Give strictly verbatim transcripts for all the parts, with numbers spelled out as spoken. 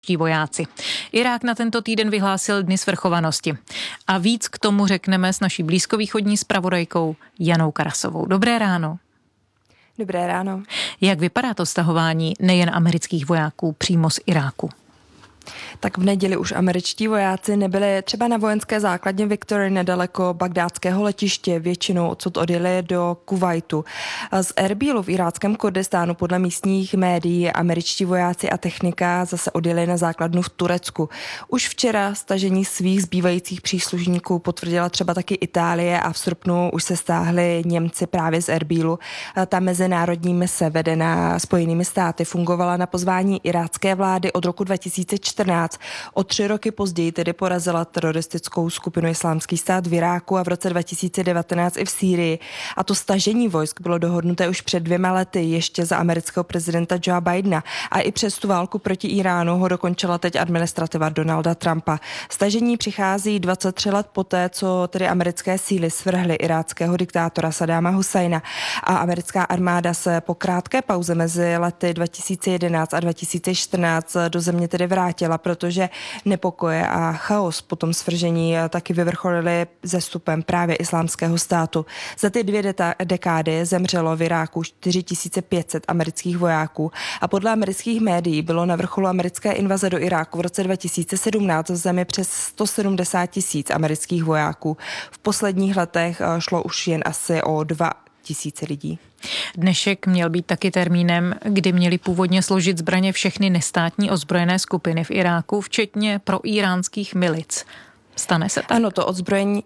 američtí vojáci. Irák na tento týden vyhlásil Dny svrchovanosti. A víc k tomu řekneme s naší blízkovýchodní zpravodajkou Janou Karasovou. Dobré ráno. Dobré ráno. Jak vypadá to stahování nejen amerických vojáků přímo z Iráku? Tak v neděli už američtí vojáci nebyli třeba na vojenské základně Victory nedaleko bagdátského letiště, většinou odsud odjeli do Kuvajtu. Z Erbílu v iráckém Kurdistánu podle místních médií američtí vojáci a technika zase odjeli na základnu v Turecku. Už včera stažení svých zbývajících příslušníků potvrdila třeba taky Itálie a v srpnu už se stáhli Němci právě z Erbílu. Ta mezinárodní mise vedená Spojenými státy fungovala na pozvání irácké vlády od roku dva tisíce čtrnáct. O tři roky později tedy porazila teroristickou skupinu Islámský stát v Iráku a v roce dva tisíce devatenáct i v Sýrii. A to stažení vojsk bylo dohodnuté už před dvěma lety ještě za amerického prezidenta Joea Bidena a i přes tu válku proti Iránu ho dokončila teď administrativa Donalda Trumpa. Stažení přichází dvacet tři let poté, co tedy americké síly svrhly iráckého diktátora Saddáma Husajna a americká armáda se po krátké pauze mezi lety dva tisíce jedenáct a dva tisíce čtrnáct do země tedy vrátila, protože nepokoje a chaos po tom svržení taky vyvrcholily zestupem právě Islámského státu. Za ty dvě deta- dekády zemřelo v Iráku čtyři tisíce pět set amerických vojáků a podle amerických médií bylo na vrcholu americké invaze do Iráku v roce dva tisíce sedmnáct v zemi přes sto sedmdesát tisíc amerických vojáků. V posledních letech šlo už jen asi o dva tisíce lidí. Dnešek měl být taky termínem, kdy měli původně složit zbraně všechny nestátní ozbrojené skupiny v Iráku, včetně proiránských milic. Stane se tak? Ano, to odzbrojení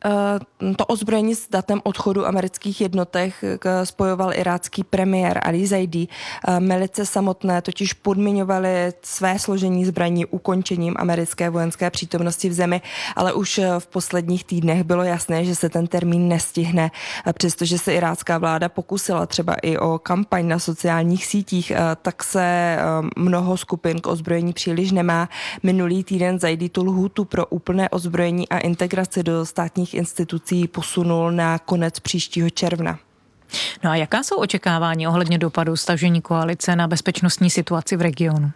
To ozbrojení s datem odchodu amerických jednotek spojoval irácký premiér Ali Zaidi. Milice samotné totiž podmiňovaly své složení zbraní ukončením americké vojenské přítomnosti v zemi, ale už v posledních týdnech bylo jasné, že se ten termín nestihne. Přestože se irácká vláda pokusila třeba i o kampaň na sociálních sítích, tak se mnoho skupin k ozbrojení příliš nemá. Minulý týden Zaidi tu lhůtu pro úplné ozbrojení a integraci do státních institucí posunul na konec příštího června. No a jaká jsou očekávání ohledně dopadu stažení koalice na bezpečnostní situaci v regionu?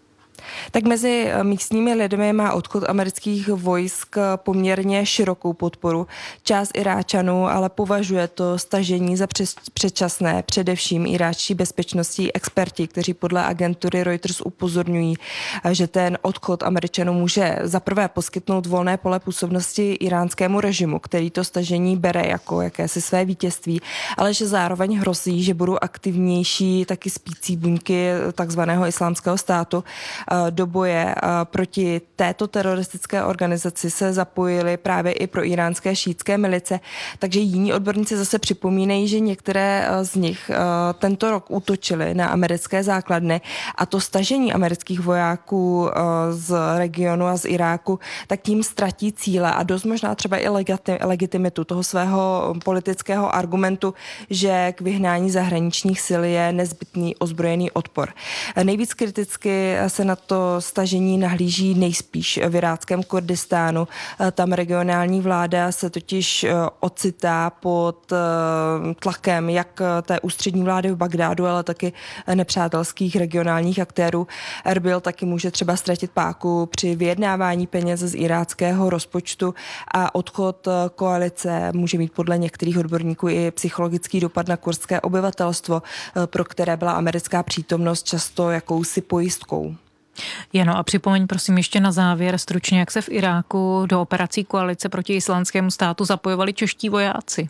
Tak mezi místními lidmi má odchod amerických vojsk poměrně širokou podporu. Část Iráčanů ale považuje to stažení za předčasné, především iráčtí bezpečnostní experti, kteří podle agentury Reuters upozorňují, že ten odchod Američanů může zaprvé poskytnout volné pole působnosti iránskému režimu, který to stažení bere jako jakési své vítězství, ale že zároveň hrozí, že budou aktivnější taky spící buňky takzvaného Islámského státu. Do boje proti této teroristické organizaci se zapojili právě i pro iránské šítské milice, takže jiní odborníci zase připomínají, že některé z nich tento rok útočili na americké základny a to stažení amerických vojáků z regionu a z Iráku, tak tím ztratí cíle a dost možná třeba i legitimitu toho svého politického argumentu, že k vyhnání zahraničních sil je nezbytný ozbrojený odpor. Nejvíc kriticky se na to stažení nahlíží nejspíš v iráckém Kurdistánu. Tam regionální vláda se totiž ocitá pod tlakem jak té ústřední vlády v Bagdádu, ale taky nepřátelských regionálních aktérů. Erbil taky může třeba ztratit páku při vyjednávání peněz z iráckého rozpočtu a odchod koalice může mít podle některých odborníků i psychologický dopad na kurdské obyvatelstvo, pro které byla americká přítomnost často jakousi pojistkou. Jano, a připomeň prosím ještě na závěr stručně, jak se v Iráku do operací koalice proti Islámskému státu zapojovali čeští vojáci.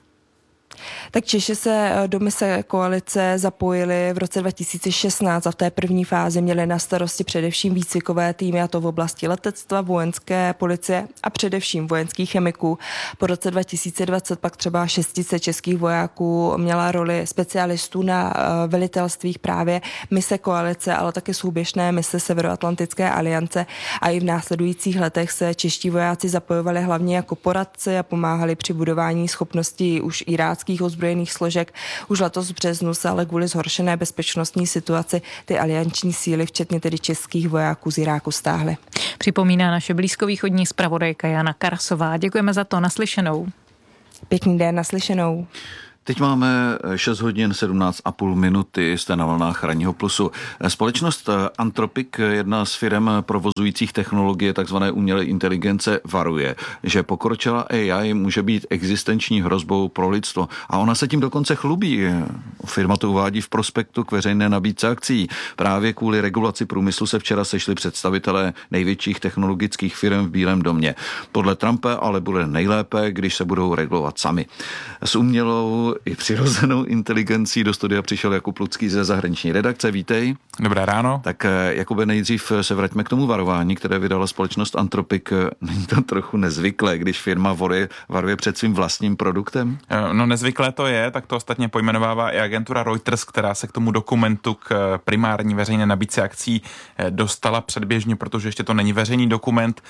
Tak Češi se do mise koalice zapojili v roce dva tisíce šestnáct a v té první fázi měli na starosti především výcvikové týmy, a to v oblasti letectva, vojenské policie a především vojenských chemiků. Po roce dva tisíce dvacet pak třeba šestice českých vojáků měla roli specialistů na velitelstvích právě mise koalice, ale také souběžné mise Severoatlantické aliance, a i v následujících letech se čeští vojáci zapojovali hlavně jako poradci a pomáhali při budování schopností už iráckých ozbrojených složek. Už letos v březnu se ale kvůli zhoršené bezpečnostní situaci ty alianční síly, včetně tedy českých vojáků z Iráku, stáhly. Připomíná naše blízkovýchodní zpravodajka Jana Karasová. Děkujeme za to, naslyšenou. Pěkný den, naslyšenou. Teď máme šest hodin sedmnáct a půl minuty, jste na vlnách Ranního plusu. Společnost Anthropic, jedna z firm provozujících technologie tzv. Umělé inteligence, varuje, že pokročilá A I může být existenční hrozbou pro lidstvo. A ona se tím dokonce chlubí. Firma to uvádí v prospektu k veřejné nabídce akcí. Právě kvůli regulaci průmyslu se včera sešli představitelé největších technologických firm v Bílém domě. Podle Trumpa ale bude nejlépe, když se budou regulovat sami. S umělou i přirozenou inteligencí do studia přišel Jakub Lucký ze zahraniční redakce. Vítej. Dobré ráno. Tak Jakube, nejdřív se vraťme k tomu varování, které vydala společnost Anthropic. Není to trochu nezvyklé, když firma varuje, varuje před svým vlastním produktem? No nezvyklé to je, tak to ostatně pojmenovává i agentura Reuters, která se k tomu dokumentu k primární veřejné nabídce akcí dostala předběžně, protože ještě to není veřejný dokument.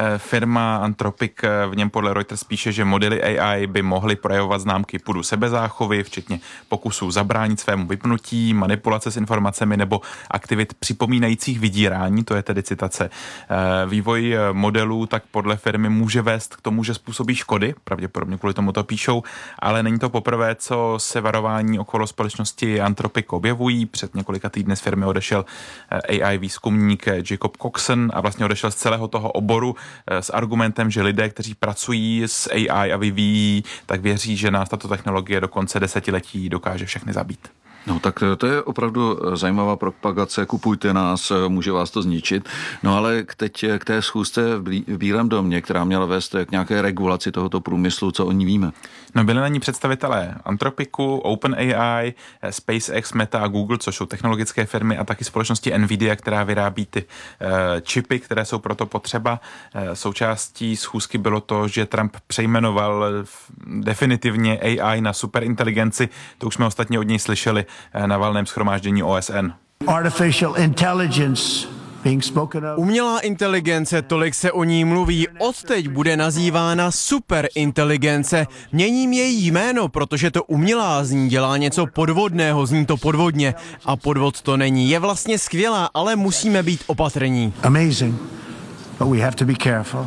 Firma Anthropic v něm podle Reuters píše, že modely A I by mohly projevovat známky půdu sebezáchovy, včetně pokusů zabránit svému vypnutí, manipulace s informacemi nebo aktivit připomínajících vydírání, to je tedy citace. Vývoj modelů tak podle firmy může vést k tomu, že způsobí škody, pravděpodobně kvůli tomu to píšou, ale není to poprvé, co se varování okolo společnosti Anthropic objevují. Před několika týdny z firmy odešel A I výzkumník Jacob Coxon a vlastně odešel z celého toho oboru s argumentem, že lidé, kteří pracují s A I a vyvíjí, tak věří, že nás tato technologie do konce desetiletí dokáže všechny zabít. No tak to je opravdu zajímavá propagace, kupujte nás, může vás to zničit. No ale teď k té schůzce v Bílém domě, která měla vést k nějaké regulaci tohoto průmyslu, co o ní víme? No byli na ní představitelé Anthropicu, OpenAI, SpaceX, Meta a Google, což jsou technologické firmy, a taky společnosti Nvidia, která vyrábí ty uh, čipy, které jsou proto potřeba. Uh, součástí schůzky bylo to, že Trump přejmenoval definitivně A I na superinteligenci, to už jsme ostatně od něj slyšeli na valném shromáždění O S N. Artificial intelligence being spoken of. Umělá inteligence, tolik se o ní mluví, odteď bude nazývána superinteligence. Měním její jméno, protože to umělá zní, dělá něco podvodného, zní to podvodně. A podvod to není. Je vlastně skvělá, ale musíme být opatrní. Amazing, but we have to be careful.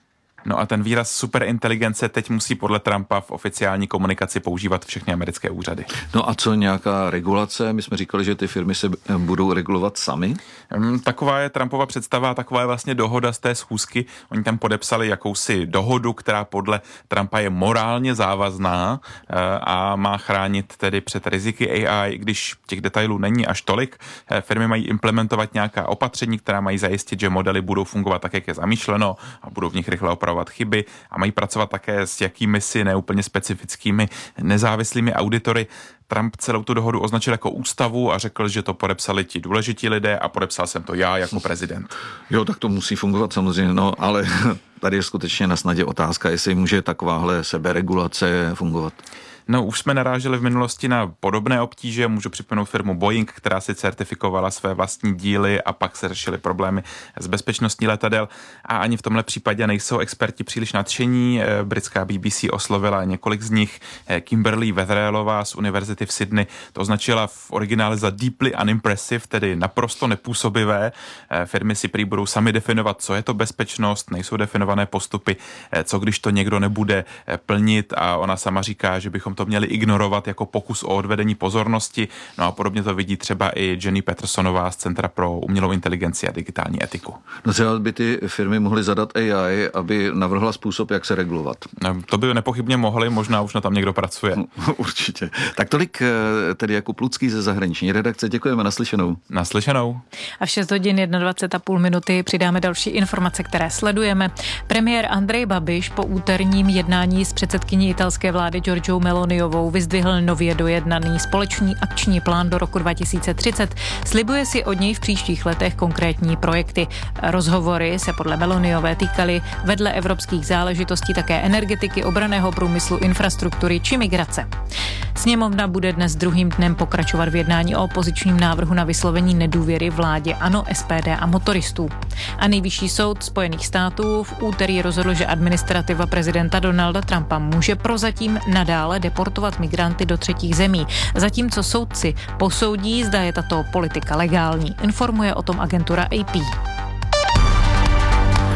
No a ten výraz superinteligence teď musí podle Trumpa v oficiální komunikaci používat všechny americké úřady. No a co nějaká regulace? My jsme říkali, že ty firmy se budou regulovat sami? Taková je Trumpova představa, taková je vlastně dohoda z té schůzky. Oni tam podepsali jakousi dohodu, která podle Trumpa je morálně závazná a má chránit tedy před riziky A I, když těch detailů není až tolik. Firmy mají implementovat nějaká opatření, která mají zajistit, že modely budou fungovat tak, jak je zamýšleno, a budou v nich rychle opravovat chyby, a mají pracovat také s jakými si neúplně specifickými nezávislými auditory. Trump celou tu dohodu označil jako ústavu a řekl, že to podepsali ti důležití lidé a podepsal jsem to já jako prezident. Jo, tak to musí fungovat samozřejmě, no ale tady je skutečně na snadě otázka, jestli může takováhle seberegulace fungovat. No, už jsme naráželi v minulosti na podobné obtíže. Můžu připomenout firmu Boeing, která si certifikovala své vlastní díly a pak se řešily problémy s bezpečností letadel. A ani v tomhle případě nejsou experti příliš nadšení. Britská B B C oslovila několik z nich. Kimberly Wetherelová z Univerzity v Sydney to označila v originále za deeply unimpressive, tedy naprosto nepůsobivé. Firmy si prý budou sami definovat, co je to bezpečnost, nejsou definované postupy, co když to někdo nebude plnit, a ona sama říká, že bychom to měli ignorovat jako pokus o odvedení pozornosti. No a podobně to vidí třeba i Jenny Petersonová z Centra pro umělou inteligenci a digitální etiku. No třeba by ty firmy mohly zadat A I, aby navrhla způsob, jak se regulovat. No, to by nepochybně mohli, možná už na tam někdo pracuje. No, určitě. Tak tolik tedy Jakub Lucký ze zahraniční redakce. Děkujeme, naslyšenou. Naslyšenou. A v šest hodin dvacet jedna a půl minuty přidáme další informace, které sledujeme. Premiér Andrej Babiš po úterním jednání s předsedkyní italské vlády Giorgiou Meloniovou vyzdvihl nově dojednaný společný akční plán do roku dva tisíce třicet. Slibuje si od něj v příštích letech konkrétní projekty. Rozhovory se podle Meloniové týkaly vedle evropských záležitostí také energetiky, obranného průmyslu, infrastruktury či migrace. Sněmovna bude dnes druhým dnem pokračovat v jednání o opozičním návrhu na vyslovení nedůvěry vládě ANO, S P D a motoristů. A nejvyšší soud Spojených států v úterý rozhodl, že administrativa prezidenta Donalda Trumpa může prozatím nadále deportovat migranty do třetích zemí, zatímco soudci posoudí, zda je tato politika legální. Informuje o tom agentura A P.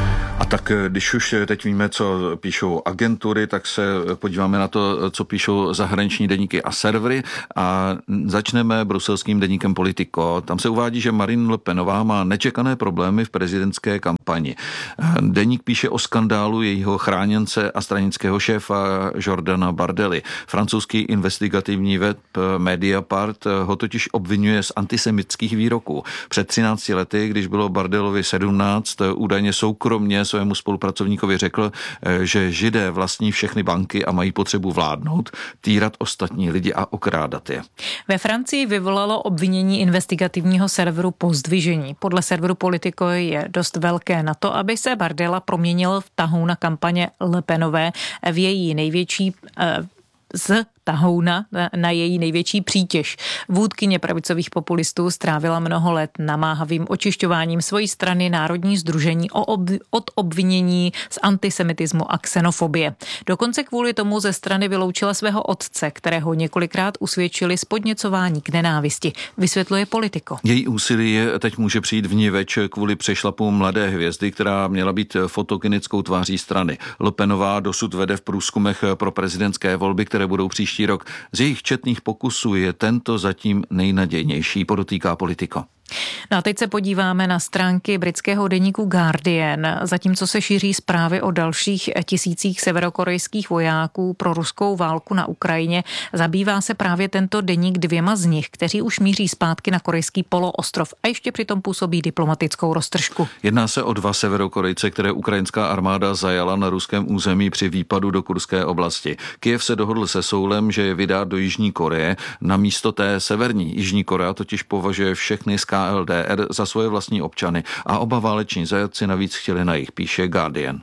tak když už teď víme, co píšou agentury, tak se podíváme na to, co píšou zahraniční deníky a servery a začneme bruselským deníkem Politico. Tam se uvádí, že Marine Le Penová má nečekané problémy v prezidentské kampani. Deník píše o skandálu jejího chráněnce a stranického šéfa Jordana Bardelli. Francouzský investigativní web Mediapart ho totiž obvinuje z antisemitských výroků. Před třinácti lety, když bylo Bardelovi sedmnáct, údajně soukromně svému spolupracovníkovi řekl, že Židé vlastní všechny banky a mají potřebu vládnout, týrat ostatní lidi a okrádat je. Ve Francii vyvolalo obvinění investigativního serveru pozdvižení. Podle serveru Politico je dost velké na to, aby se Bardella proměnil v tahouna kampaně Le Penové v její největší eh, z tahouna na její největší přítěž. Vůdkyně pravicových populistů strávila mnoho let namáhavým očišťováním svojí strany Národní sdružení od obvinění z antisemitismu a xenofobie. Dokonce kvůli tomu ze strany vyloučila svého otce, kterého několikrát usvědčili z podněcování k nenávisti, vysvětluje Politico. Její úsilí teď může přijít vniveč kvůli přešlapu mladé hvězdy, která měla být fotogenickou tváří strany. Le Penová dosud vede v průzkumech pro prezidentské volby, které budou příští rok. Z jejich četných pokusů je tento zatím nejnadějnější, podotýká Politico. No a teď se podíváme na stránky britského deníku Guardian. Zatímco se šíří zprávy o dalších tisících severokorejských vojáků pro ruskou válku na Ukrajině, zabývá se právě tento deník dvěma z nich, kteří už míří zpátky na korejský poloostrov a ještě přitom působí diplomatickou roztržku. Jedná se o dva severokorejce, které ukrajinská armáda zajala na ruském území při výpadu do Kurské oblasti. Kyjev se dohodl se Soulem, že je vydá do Jižní Koreje, na místo té severní. Jižní Korea totiž považuje všechny z K L D R za svoje vlastní občany a oba váleční zajatci navíc chtěli na jich, píše Guardian.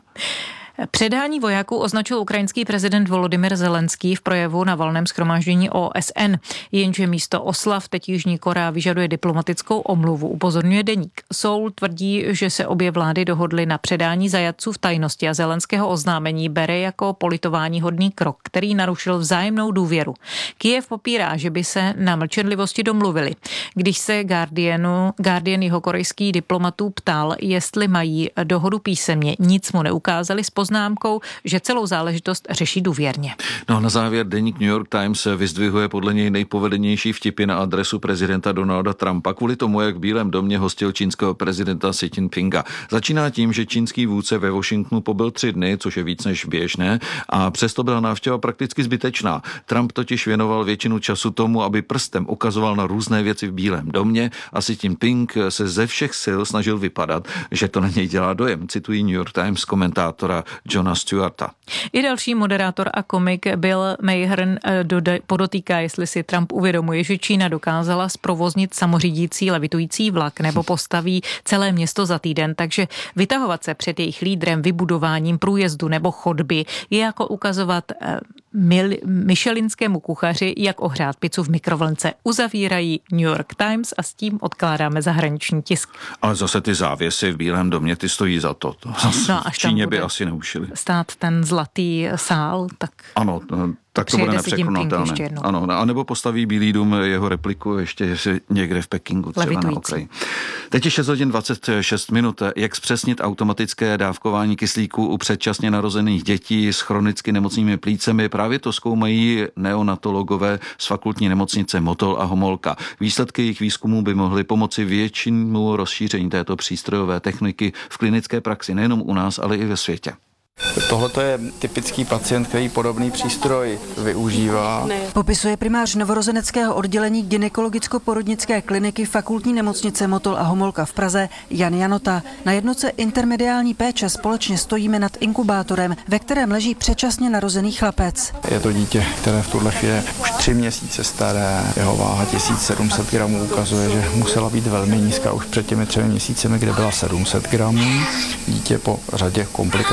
Předání vojáků označil ukrajinský prezident Volodymyr Zelenský v projevu na valném shromáždění O S N. Jenže místo oslav teď Jižní Korea vyžaduje diplomatickou omluvu, upozorňuje deník. Soul tvrdí, že se obě vlády dohodly na předání zajatců v tajnosti a Zelenského oznámení bere jako politováníhodný krok, který narušil vzájemnou důvěru. Kyjev popírá, že by se na mlčenlivosti domluvili. Když se Guardianu, Guardian jeho korejský diplomatů ptal, jestli mají dohodu písemně, nic mu neukázali s poznámkou, že celou záležitost řeší důvěrně. No na závěr deník New York Times vyzdvihuje podle něj nejpovedenější vtipy na adresu prezidenta Donalda Trumpa kvůli tomu, jak v Bílém domě hostil čínského prezidenta Xi Jinpinga. Začíná tím, že čínský vůdce ve Washingtonu pobyl tři dny, což je víc než běžné, a přesto byla návštěva prakticky zbytečná. Trump totiž věnoval většinu času tomu, aby prstem ukazoval na různé věci v Bílém domě a Xi Jinping se ze všech sil snažil vypadat, že to na něj dělá dojem, citují New York Times komentátora Johna Stewarta. I další moderátor a komik Bill Mayhern podotýká, jestli si Trump uvědomuje, že Čína dokázala zprovoznit samořídící levitující vlak nebo postaví celé město za týden, takže vytahovat se před jejich lídrem vybudováním průjezdu nebo chodby je jako ukazovat mil, michelinskému kuchaři, jak ohrát pizzu v mikrovlnce. Uzavírají New York Times a s tím odkládáme zahraniční tisk. Ale zase ty závěsy v Bílém domě, ty stojí za to. to no, v Číně by asi neušili. Stát ten zlatý sál, tak... Ano, tak to bude nepřekonatelné. Ano, a nebo postaví Bílý dům jeho repliku ještě někde v Pekingu, třeba levitující na okraji. Teď je šest hodin dvacet šest minut. Jak zpřesnit automatické dávkování kyslíku u předčasně narozených dětí s chronicky nemocnými plícemi? Právě to zkoumají neonatologové z fakultní nemocnice Motol a Homolka. Výsledky jejich výzkumů by mohly pomoci většinému rozšíření této přístrojové techniky v klinické praxi, nejenom u nás, ale i ve světě. Tohle je typický pacient, který podobný přístroj využívá. Popisuje primář novorozeneckého oddělení gynekologicko-porodnické kliniky fakultní nemocnice Motol a Homolka v Praze Jan Janota. Na jednotce intermediální péče společně stojíme nad inkubátorem, ve kterém leží předčasně narozený chlapec. Je to dítě, které v tuhle chvíli už tři měsíce staré, jeho váha tisíc sedm set gramů ukazuje, že musela být velmi nízká už před těmi třemi měsícemi, kde byla sedm set gramů. Dítě po řadě komplikací spojených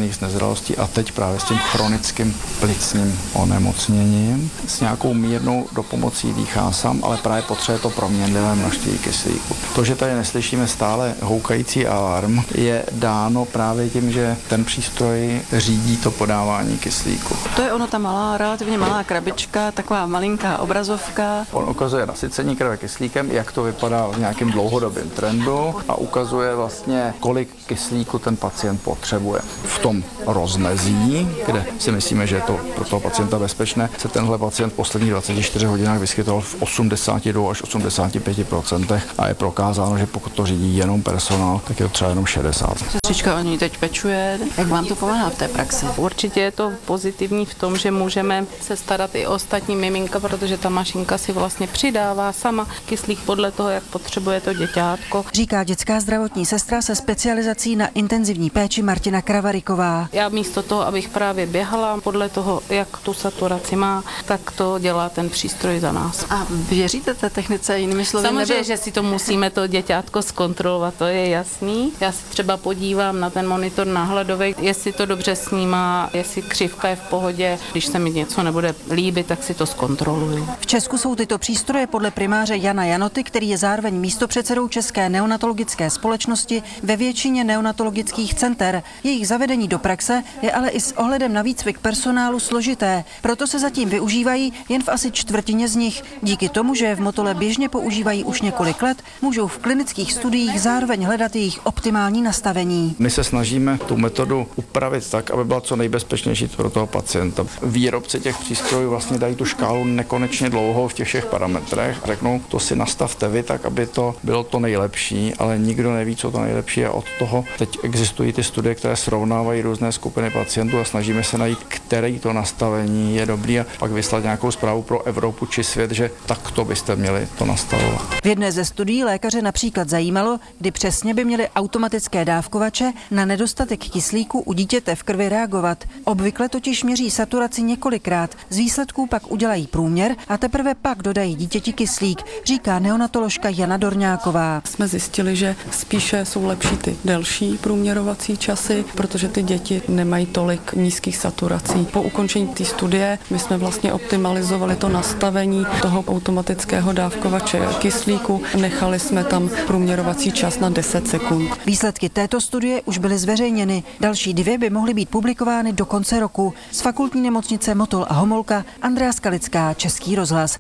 spojených s nezralostí a teď právě s tím chronickým plicním onemocněním. S nějakou mírnou dopomocí dýchá sám, ale právě potřebuje to proměnlivé množství kyslíku. To, že tady neslyšíme stále houkající alarm, je dáno právě tím, že ten přístroj řídí to podávání kyslíku. To je ono, ta malá, relativně malá krabička, taková malinká obrazovka. On ukazuje nasycení krve kyslíkem, jak to vypadá v nějakém dlouhodobém trendu a ukazuje vlastně, kolik kyslíku ten pacient potřebuje. V tom rozmezí, kde si myslíme, že je to pro toho pacienta bezpečné, se tenhle pacient v posledních dvaceti čtyřech hodinách vyskytoval v osmdesáti dvou až osmdesáti pěti procentech a je prokázáno, že pokud to řídí jenom personál, tak je to třeba jenom šedesát. Sestřička o ní teď pečuje. Jak vám to pomáhá v té praxi? Určitě je to pozitivní v tom, že můžeme se starat i o ostatní miminka, protože ta mašinka si vlastně přidává sama kyslík podle toho, jak potřebuje to děťátko. Říká dětská zdravotní sestra se specializací na intenzivní péči Martina Kravariková. Já místo toho, abych právě běhala podle toho, jak tu saturaci má, tak to dělá ten přístroj za nás. A věříte té technice, jinými slovy? Samozřejmě, nebyl... že si to musíme to děťátko zkontrolovat, to je jasný. Já si třeba podívám na ten monitor náhledový, jestli to dobře snímá, jestli křivka je v pohodě. Když se mi něco nebude líbit, tak si to zkontroluji. V Česku jsou tyto přístroje podle primáře Jana Janoty, který je zároveň místopředsedou České neonatologické společnosti, ve většině neonatologických center. Jejich zavedení do praxe je ale i s ohledem na výcvik personálu složité. Proto se zatím využívají jen v asi čtvrtině z nich. Díky tomu, že je v Motole běžně používají už několik let, můžou v klinických studiích zároveň hledat jejich optimální nastavení. My se snažíme tu metodu upravit tak, aby byla co nejbezpečnější pro toho pacienta. Výrobci těch přístrojů vlastně dají tu škálu nekonečně dlouhou v těch všech parametrech. Řeknou, to si nastavte vy tak, aby to bylo to nejlepší, ale nikdo neví, co to nejlepší je od toho. Teď existují ty studie, které srovnávají různé skupiny pacientů a snažíme se najít, který to nastavení je dobrý a pak vyslat nějakou zprávu pro Evropu či svět, že takto byste měli to nastavovat. V jedné ze studií lékaře například zajímalo, kdy přesně by měly automatické dávkovače na nedostatek kyslíku u dítěte v krvi reagovat. Obvykle totiž měří saturaci několikrát, z výsledků pak udělají průměr a teprve pak dodají dítěti kyslík, říká neonatoložka Jana Dorňáková. Jsme zjistili, že spíše jsou lepší ty delší průměrovací časy, protože ty děti nemají tolik nízkých saturací. Po ukončení té studie my jsme vlastně optimalizovali to nastavení toho automatického dávkovače kyslíku. Nechali jsme tam průměrovací čas na deset sekund. Výsledky této studie už byly zveřejněny. Další dvě by mohly být publikovány do konce roku. Z fakultní nemocnice Motol a Homolka Andrea Skalická, Český rozhlas.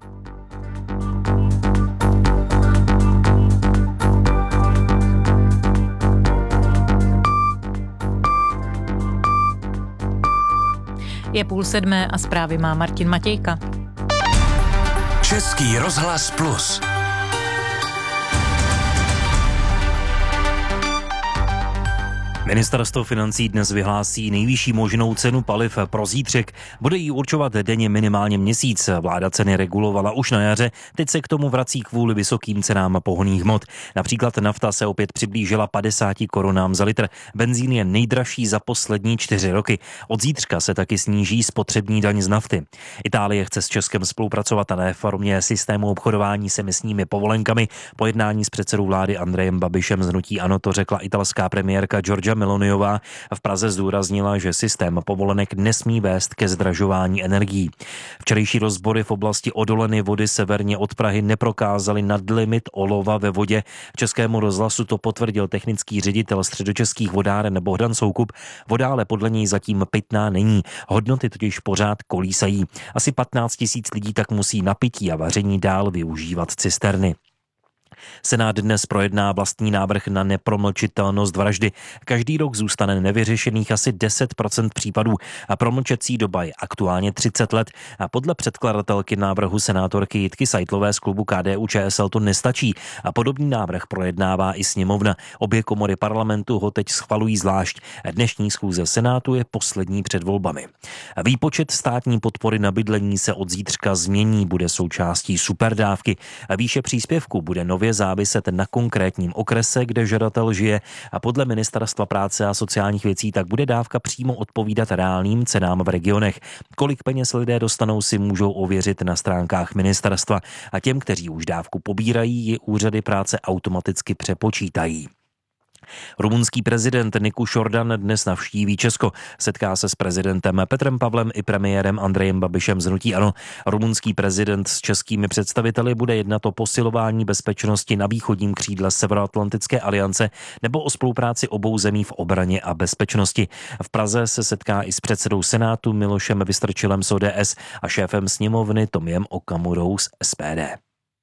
Je půl sedmé a zprávy má Martin Matějka. Český rozhlas plus. Ministerstvo financí dnes vyhlásí nejvyšší možnou cenu paliv pro zítřek. Bude ji určovat denně minimálně měsíc. Vláda ceny regulovala už na jaře, teď se k tomu vrací kvůli vysokým cenám pohonných hmot. Například nafta se opět přiblížila padesáti korunám za litr. Benzín je nejdražší za poslední čtyři roky. Od zítřka se taky sníží spotřební daň z nafty. Itálie chce s Českem spolupracovat na reformě systému obchodování s emisními povolenkami. Po jednání s předsedou vlády Andrejem Babišem z hnutí ANO to řekla italská premiérka Giorgia Meloniová. V Praze zdůraznila, že systém povolenek nesmí vést ke zdražování energií. Včerejší rozbory v oblasti odoleny vody severně od Prahy neprokázaly nadlimit olova ve vodě. Českému rozhlasu to potvrdil technický ředitel Středočeských vodáren Bohdan Soukup. Voda ale podle něj zatím pitná není. Hodnoty totiž pořád kolísají. Asi patnáct tisíc lidí tak musí na pití a vaření dál využívat cisterny. Senát dnes projedná vlastní návrh na nepromlčitelnost vraždy. Každý rok zůstane nevyřešených asi deset procent případů a promlčecí doba je aktuálně třicet let. A podle předkladatelky návrhu senátorky Jitky Seitlové z klubu K D U Č S L to nestačí a podobný návrh projednává i sněmovna. Obě komory parlamentu ho teď schvalují zvlášť. Dnešní schůze Senátu je poslední před volbami. Výpočet státní podpory na bydlení se od zítřka změní, bude součástí superdávky. Výše příspěvku bude nově záviset na konkrétním okrese, kde žadatel žije a podle Ministerstva práce a sociálních věcí tak bude dávka přímo odpovídat reálným cenám v regionech. Kolik peněz lidé dostanou, si můžou ověřit na stránkách ministerstva a těm, kteří už dávku pobírají, ji úřady práce automaticky přepočítají. Rumunský prezident Nicuș Jordan dnes navštíví Česko. Setká se s prezidentem Petrem Pavlem i premiérem Andrejem Babišem z hnutí ANO. Rumunský prezident s českými představiteli bude jednat o posilování bezpečnosti na východním křídle Severoatlantické aliance nebo o spolupráci obou zemí v obraně a bezpečnosti. V Praze se setká i s předsedou Senátu Milošem Vystrčilem z O D S a šéfem sněmovny Tomiem Okamurou z S P D.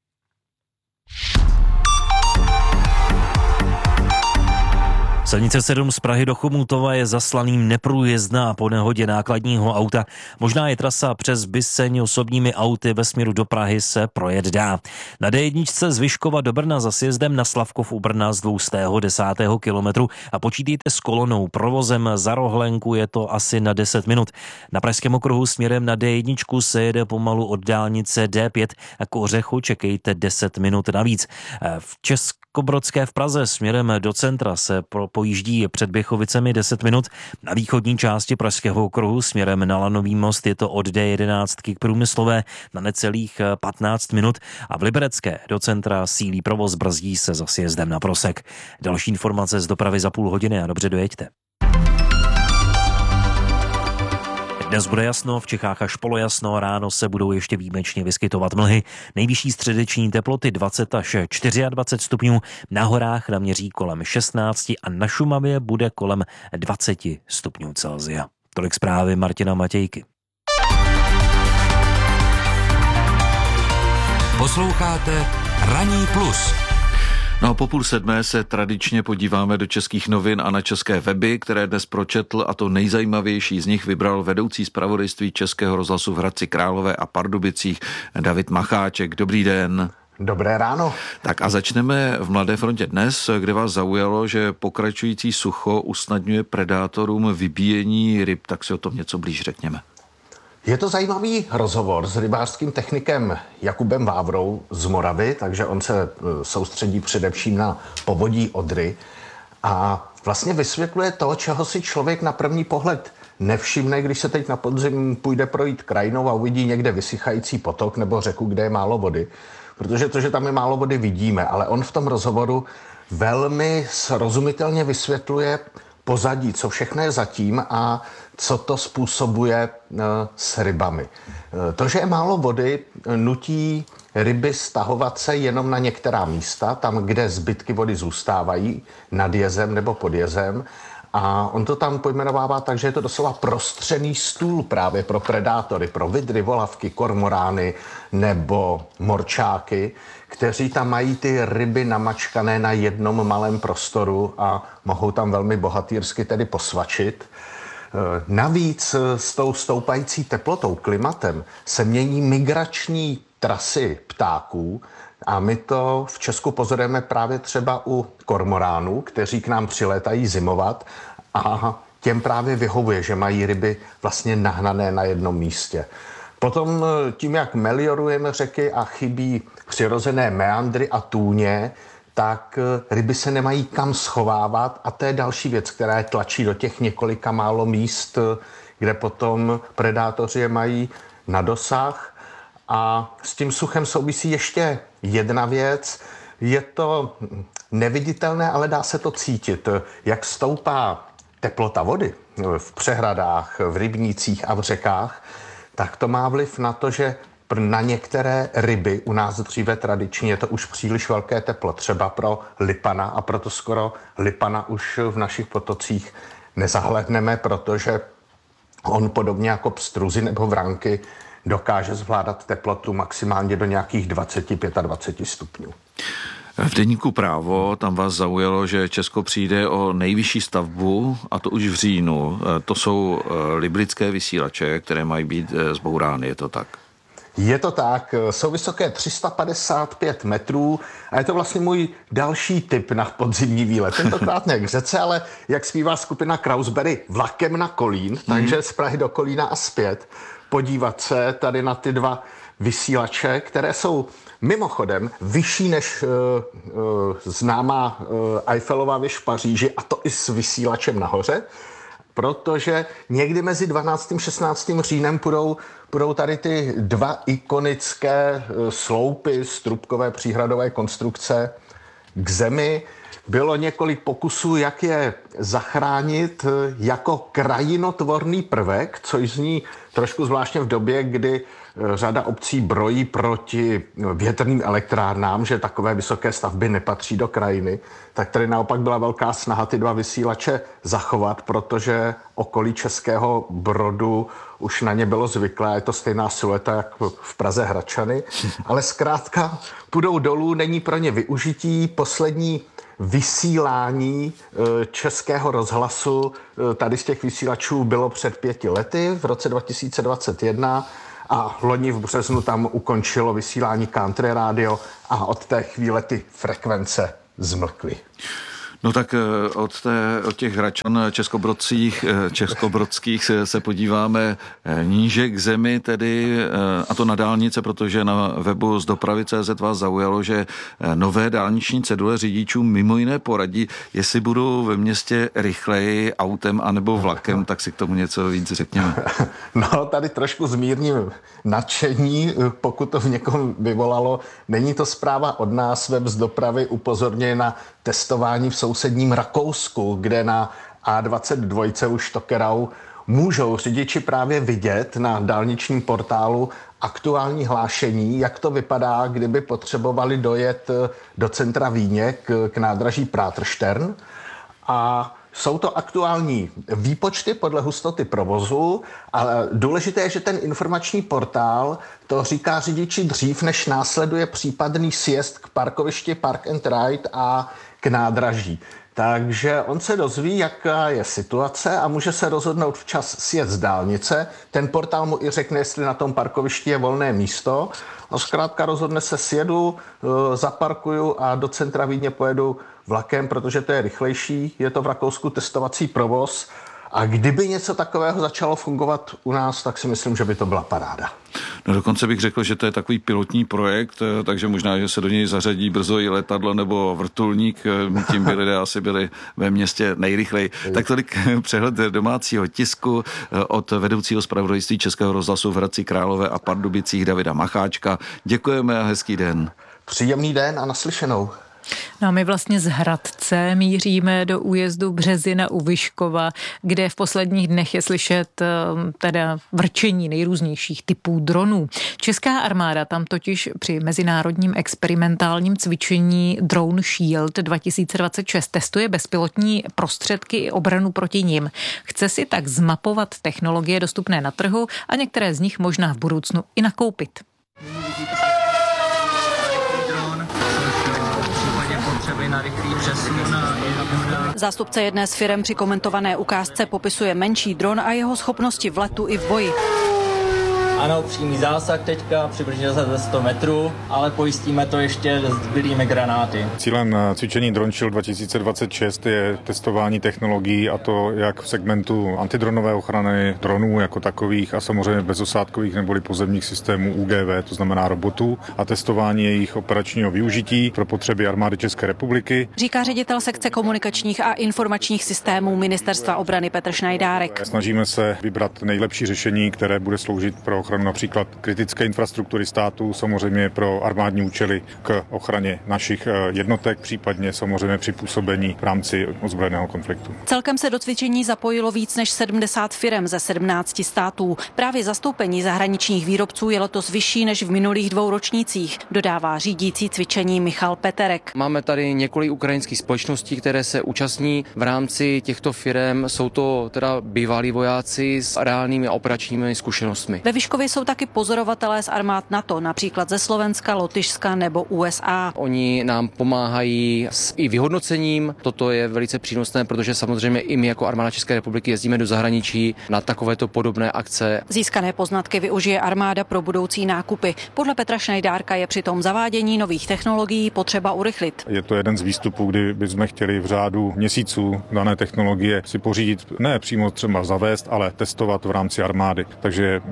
Silnice sedm z Prahy do Chomutova je zaslaným neprůjezdná po nehodě nákladního auta. Možná je trasa přes Byseň osobními auty ve směru do Prahy se projet dá. Na D jedna z Vyškova do Brna za sjezdem na Slavkov u Brna z dvě stě deset kilometru a počítejte s kolonou. Provozem za Rohlenku je to asi na deset minut. Na pražském okruhu směrem na D jedna se jede pomalu od dálnice D pět a k Ořechu čekejte deset minut navíc. V Českobrodské v Praze směrem do centra se pojíždí před Běchovicemi deset minut. Na východní části pražského okruhu směrem na Lanový most je to od D jedenáct k Průmyslové na necelých patnáct minut a v Liberecké do centra sílí provoz, brzdí se za sjezdem na Prosek. Další informace z dopravy za půl hodiny a dobře dojeďte. Dnes bude jasno, v Čechách až polojasno, ráno se budou ještě výjimečně vyskytovat mlhy. Nejvyšší středeční teploty dvacet až dvacet čtyři stupňů, na horách naměří kolem šestnáct a na Šumavě bude kolem dvacet stupňů Celsia. Tolik zprávy Martina Matějky. Posloucháte Ranní plus. No a po půl sedmé se tradičně podíváme do českých novin a na české weby, které dnes pročetl, a to nejzajímavější z nich vybral vedoucí zpravodajství Českého rozhlasu v Hradci Králové a Pardubicích David Macháček. Dobrý den. Dobré ráno. Tak a začneme v Mladé frontě dnes, kde vás zaujalo, že pokračující sucho usnadňuje predátorům vybíjení ryb, tak si o tom něco blíž řekněme. Je to zajímavý rozhovor s rybářským technikem Jakubem Vávrou z Moravy, takže on se soustředí především na povodí Odry a vlastně vysvětluje to, čeho si člověk na první pohled nevšimne, když se teď na podzim půjde projít krajinou a uvidí někde vysychající potok nebo řeku, kde je málo vody. Protože to, že tam je málo vody, vidíme, ale on v tom rozhovoru velmi srozumitelně vysvětluje pozadí, co všechno je zatím a co to způsobuje s rybami. To, že je málo vody, nutí ryby stahovat se jenom na některá místa, tam, kde zbytky vody zůstávají, nad jezem nebo pod jezem. A on to tam pojmenovává tak, že je to doslova prostřený stůl právě pro predátory, pro vidry, volavky, kormorány nebo morčáky, kteří tam mají ty ryby namačkané na jednom malém prostoru a mohou tam velmi bohatýrsky tedy posvačit. Navíc s tou stoupající teplotou, klimatem se mění migrační trasy ptáků a my to v Česku pozorujeme právě třeba u kormoránů, kteří k nám přilétají zimovat a těm právě vyhovuje, že mají ryby vlastně nahnané na jednom místě. Potom tím, jak meliorujeme řeky a chybí přirozené meandry a tůně, tak ryby se nemají kam schovávat a to je další věc, která je tlačí do těch několika málo míst, kde potom predátoři je mají na dosah. A s tím suchem souvisí ještě jedna věc. Je to neviditelné, ale dá se to cítit. Jak stoupá teplota vody v přehradách, v rybnících a v řekách, tak to má vliv na to, že na některé ryby u nás dříve tradičně je to už příliš velké teplo, třeba pro lipana, a proto skoro lipana už v našich potocích nezahledneme, protože on podobně jako pstruzy nebo vranky dokáže zvládat teplotu maximálně do nějakých dvacet pět a dvacet stupňů. V deníku Právo tam vás zaujalo, že Česko přijde o nejvyšší stavbu, a to už v říjnu. To jsou librické vysílače, které mají být zbourány, je to tak? Je to tak, jsou vysoké tři sta padesát pět metrů a je to vlastně můj další tip na podzimní výlet. Tentokrát ne k řece, ale jak zpívá skupina Krausberry, vlakem na Kolín, hmm. takže z Prahy do Kolína a zpět. Podívat se tady na ty dva vysílače, které jsou mimochodem vyšší než uh, uh, známá uh, Eiffelova věž v Paříži, a to i s vysílačem nahoře, protože někdy mezi dvanáctým a šestnáctým říjnem půjdou, půjdou tady ty dva ikonické uh, sloupy z trubkové příhradové konstrukce k zemi. bylo několik pokusů, jak je zachránit jako krajinotvorný prvek, což zní trošku zvláštně v době, kdy řada obcí brojí proti větrným elektrárnám, že takové vysoké stavby nepatří do krajiny, tak tady naopak byla velká snaha ty dva vysílače zachovat, protože okolí Českého Brodu už na ně bylo zvyklé, je to stejná silueta jak v Praze Hradčany, ale zkrátka půjdou dolů, není pro ně využití. Poslední vysílání Českého rozhlasu tady z těch vysílačů bylo před pěti lety, v roce dva tisíce dvacet jedna, a loni v březnu tam ukončilo vysílání Country Radio a od té chvíle ty frekvence zmlkly. No tak od, té, od těch Hradčan českobrodských, českobrodských se, se podíváme níže k zemi, tedy, a to na dálnice, protože na webu z dopravy tečka cé zet vás zaujalo, že nové dálniční cedule řidičům mimo jiné poradí, jestli budou ve městě rychleji autem anebo vlakem, tak si k tomu něco víc řekněme. No, tady trošku zmírním nadšení, pokud to v někom vyvolalo. Není to zpráva od nás, web z dopravy upozorňuje na testování v sousedním Rakousku, kde na á dvacet dva u Stockerau můžou řidiči právě vidět na dálničním portálu aktuální hlášení, jak to vypadá, kdyby potřebovali dojet do centra Vídně k, k nádraží Praterstern. A jsou to aktuální výpočty podle hustoty provozu, ale důležité je, že ten informační portál to říká řidiči dřív, než následuje případný sjezd k parkovišti Park and Ride a k nádraží. Takže on se dozví, jaká je situace a může se rozhodnout včas sjet z dálnice. Ten portál mu i řekne, jestli na tom parkovišti je volné místo. No zkrátka rozhodne se, sjedu, zaparkuju a do centra Vídně pojedu vlakem, protože to je rychlejší. Je to v Rakousku testovací provoz. A kdyby něco takového začalo fungovat u nás, tak si myslím, že by to byla paráda. No dokonce bych řekl, že to je takový pilotní projekt, takže možná, že se do něj zařadí brzo i letadlo nebo vrtulník, tím by lidé asi byli ve městě nejrychleji. Tak tolik přehled domácího tisku od vedoucího zpravodajství Českého rozhlasu v Hradci Králové a Pardubicích Davida Macháčka. Děkujeme a hezký den. Příjemný den a naslyšenou. No a my vlastně z Hradce míříme do újezdu Březina u Vyškova, kde v posledních dnech je slyšet teda vrčení nejrůznějších typů dronů. Česká armáda tam totiž při mezinárodním experimentálním cvičení Drone Shield dva tisíce dvacet šest testuje bezpilotní prostředky i obranu proti nim. Chce si tak zmapovat technologie dostupné na trhu a některé z nich možná v budoucnu i nakoupit. Zástupce jedné z firem při komentované ukázce popisuje menší dron a jeho schopnosti v letu i v boji. Ano, přímý zásah teďka, přibližně za sto metrů, ale pojistíme to ještě zbylými granáty. Cílem cvičení Drone Shield dva tisíce dvacet šest je testování technologií, a to jak v segmentu antidronové ochrany dronů jako takových a samozřejmě bezosádkových neboli pozemních systémů U G V, to znamená robotů, a testování jejich operačního využití pro potřeby armády České republiky. Říká ředitel sekce komunikačních a informačních systémů Ministerstva obrany Petr Šnajdárek. Snažíme se vybrat nejlepší řešení, které bude sloužit pro ochranu například kritické infrastruktury státu, samozřejmě pro armádní účely k ochraně našich jednotek, případně samozřejmě při působení v rámci ozbrojeného konfliktu. Celkem se do cvičení zapojilo víc než sedmdesát firem ze sedmnácti států. Právě zastoupení zahraničních výrobců je letos vyšší než v minulých dvou ročnících, dodává řídící cvičení Michal Peterek. Máme tady několik ukrajinských společností, které se účastní v rámci těchto firem. Jsou to teda bývalí vojáci s reálnými operačními zkušenostmi. Ve Vyškově jsou taky pozorovatelé z armád NATO, například ze Slovenska, Lotyšska nebo U S A. Oni nám pomáhají s i vyhodnocením. Toto je velice přínosné, protože samozřejmě i my jako armáda České republiky jezdíme do zahraničí na takovéto podobné akce. Získané poznatky využije armáda pro budoucí nákupy. Podle Petra Šnajdárka je při tom zavádění nových technologií potřeba urychlit. Je to jeden z výstupů, kdy bychom chtěli v řádu měsíců dané technologie si pořídit, ne přímo třeba zavést, ale testovat v rámci armády. Takže my se snažíme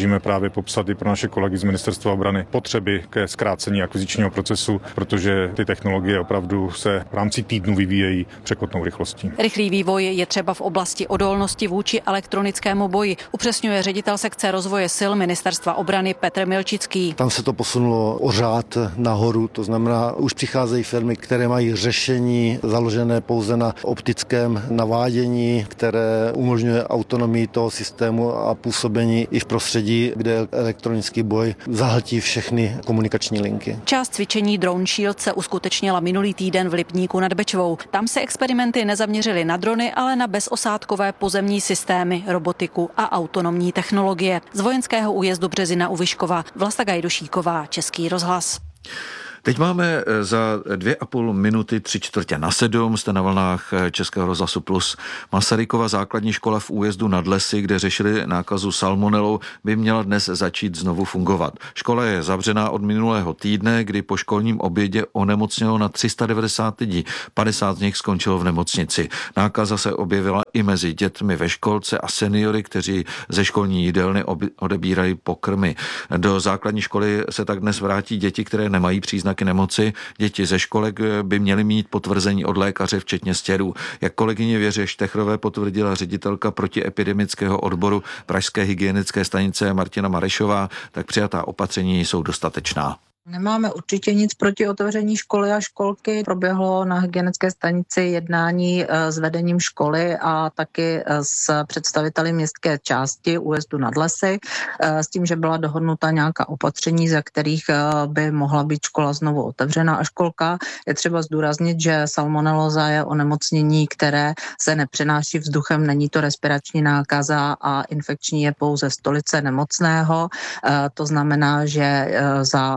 snažíme právě popsat i pro naše kolegy z Ministerstva obrany potřeby ke zkrácení akvizičního procesu, protože ty technologie opravdu se v rámci týdnu vyvíjejí překotnou rychlostí. Rychlý vývoj je třeba v oblasti odolnosti vůči elektronickému boji, upřesňuje ředitel sekce rozvoje sil Ministerstva obrany Petr Milčický. Tam se to posunulo o řád nahoru, to znamená, už přicházejí firmy, které mají řešení založené pouze na optickém navádění, které umožňuje autonomii toho systému a působení i v prostředí, kde elektronický boj zahltí všechny komunikační linky. Část cvičení Drone Shield se uskutečnila minulý týden v Lipníku nad Bečvou. Tam se experimenty nezaměřily na drony, ale na bezosádkové pozemní systémy, robotiku a autonomní technologie. Z vojenského újezdu Březina u Vyškova, Vlasta Gajdošíková, Český rozhlas. Teď máme za dvě a půl minuty tři čtvrtě na sedm, jste na vlnách Českého rozhlasu Plus. Masarykova základní škola v újezdu nad Lesy, kde řešili nákazu salmonelou, by měla dnes začít znovu fungovat. Škola je zavřená od minulého týdne, kdy po školním obědě onemocnělo na tři sta devadesát lidí, padesát z nich skončilo v nemocnici. Nákaza se objevila i mezi dětmi ve školce a seniory, kteří ze školní jídelny odebírají pokrmy. Do základní školy se tak dnes vrátí děti, které nemají příznaky nemoci. Děti ze školek by měly mít potvrzení od lékaře, včetně stěrů. Jak kolegyně Věře Štechrové potvrdila ředitelka protiepidemického odboru Pražské hygienické stanice Martina Marešová, tak přijatá opatření jsou dostatečná. Nemáme určitě nic proti otevření školy a školky. Proběhlo na hygienické stanici jednání s vedením školy a taky s představiteli městské části újezdu nad Lesy s tím, že byla dohodnuta nějaká opatření, za kterých by mohla být škola znovu otevřena a školka. Je třeba zdůraznit, že salmonelóza je onemocnění, které se nepřenáší vzduchem, není to respirační nákaza a infekční je pouze stolice nemocného. To znamená, že za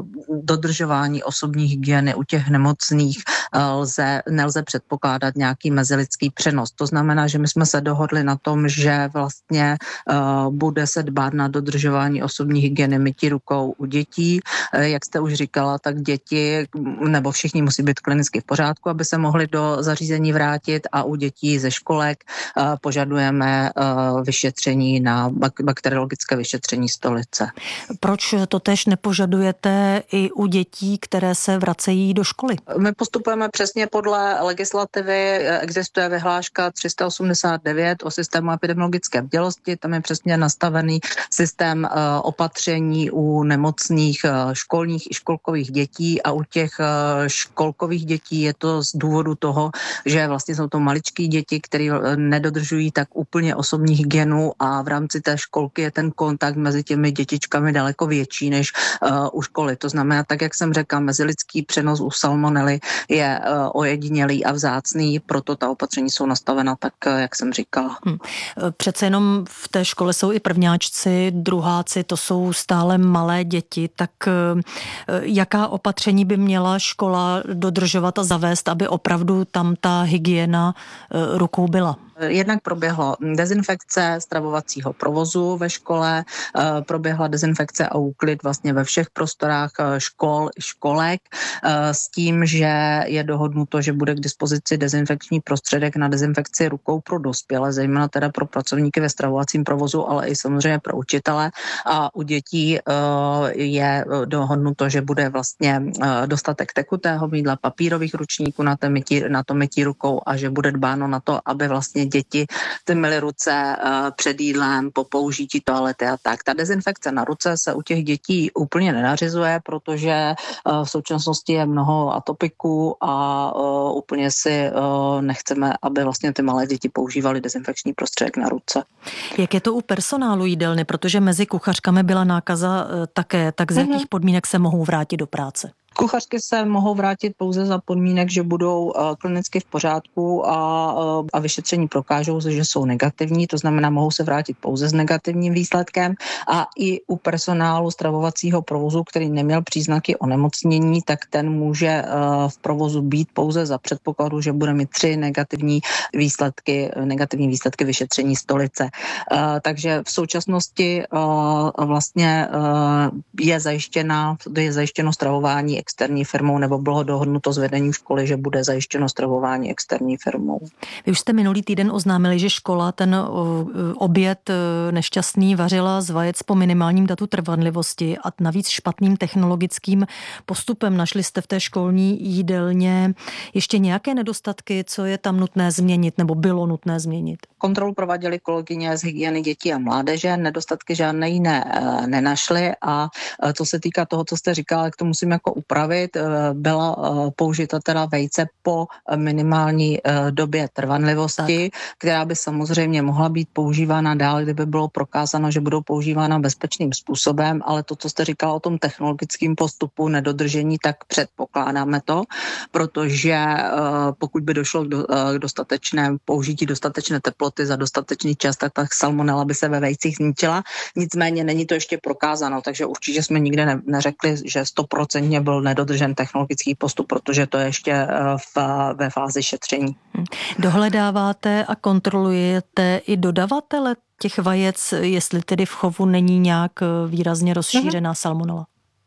dodržování osobní hygieny u těch nemocných lze, nelze předpokládat nějaký mezilidský přenos. To znamená, že my jsme se dohodli na tom, že vlastně uh, bude se dbát na dodržování osobní hygieny mytí rukou u dětí. Uh, jak jste už říkala, tak děti nebo všichni musí být klinicky v pořádku, aby se mohli do zařízení vrátit a u dětí ze školek uh, požadujeme uh, vyšetření na bak- bakteriologické vyšetření stolice. Proč to též nepožadujete i u dětí, které se vracejí do školy? My postupujeme přesně podle legislativy. Existuje vyhláška tři sta osmdesát devět o systému epidemiologické bdělosti. Tam je přesně nastavený systém opatření u nemocných školních i školkových dětí a u těch školkových dětí je to z důvodu toho, že vlastně jsou to maličký děti, které nedodržují tak úplně osobní hygienu a v rámci té školky je ten kontakt mezi těmi dětičkami daleko větší než u školy. To znamená, tak jak jsem řekla, mezilidský přenos u salmonely je uh, ojedinělý a vzácný, proto ta opatření jsou nastavena tak, jak jsem říkala. Hmm. Přece jenom v té škole jsou i prvňáčci, druháci, to jsou stále malé děti, tak uh, jaká opatření by měla škola dodržovat a zavést, aby opravdu tam ta hygiena uh, rukou byla? Jednak proběhlo dezinfekce stravovacího provozu ve škole, proběhla dezinfekce a úklid vlastně ve všech prostorách škol i školek s tím, že je dohodnuto, že bude k dispozici dezinfekční prostředek na dezinfekci rukou pro dospělé, zejména teda pro pracovníky ve stravovacím provozu, ale i samozřejmě pro učitele. A u dětí je dohodnuto, že bude vlastně dostatek tekutého mýdla, papírových ručníků na to mytí, na to mytí rukou a že bude dbáno na to, aby vlastně děti ty myly ruce uh, před jídlem, po použití toalety a tak. Ta dezinfekce na ruce se u těch dětí úplně nenařizuje, protože uh, v současnosti je mnoho atopiků a uh, úplně si uh, nechceme, aby vlastně ty malé děti používaly dezinfekční prostředek na ruce. Jak je to u personálu jídelny, protože mezi kuchařkami byla nákaza uh, také, tak z jakých podmínek se mohou vrátit do práce? Kuchařky se mohou vrátit pouze za podmínek, že budou uh, klinicky v pořádku a, uh, a vyšetření prokážou, že jsou negativní, to znamená, mohou se vrátit pouze s negativním výsledkem a i u personálu stravovacího provozu, který neměl příznaky onemocnění, tak ten může uh, v provozu být pouze za předpokladu, že bude mít tři negativní výsledky, negativní výsledky vyšetření stolice. Uh, takže v současnosti uh, vlastně uh, je zajištěna, je zajištěno stravování externí firmou, nebo bylo dohodnuto s vedením školy, že bude zajištěno stravování externí firmou. Vy už jste minulý týden oznámili, že škola ten oběd nešťastný vařila z vajec po minimálním datu trvanlivosti a navíc špatným technologickým postupem. Našli jste v té školní jídelně ještě nějaké nedostatky, co je tam nutné změnit nebo bylo nutné změnit? Kontrolu prováděly kolegyně z hygieny dětí a mládeže, nedostatky žádné jiné nenašly a co se týká toho, co jste říkala, jak to musím jako upravit, byla použita teda vejce po minimální době trvanlivosti, tak, která by samozřejmě mohla být používána dál, kdyby bylo prokázáno, že budou používána bezpečným způsobem, ale to, co jste říkala o tom technologickém postupu, nedodržení, tak předpokládáme to, protože pokud by došlo k dostatečnému použití dostatečné teploty za dostatečný čas, tak ta salmonella by se ve vejcích zničila. Nicméně není to ještě prokázáno, takže určitě jsme nikde ne, neřekli, že stoprocentně byl nedodržen technologický postup, protože to je ještě v, ve fázi šetření. Dohledáváte a kontrolujete i dodavatele těch vajec, jestli tedy v chovu není nějak výrazně rozšířená salmonella?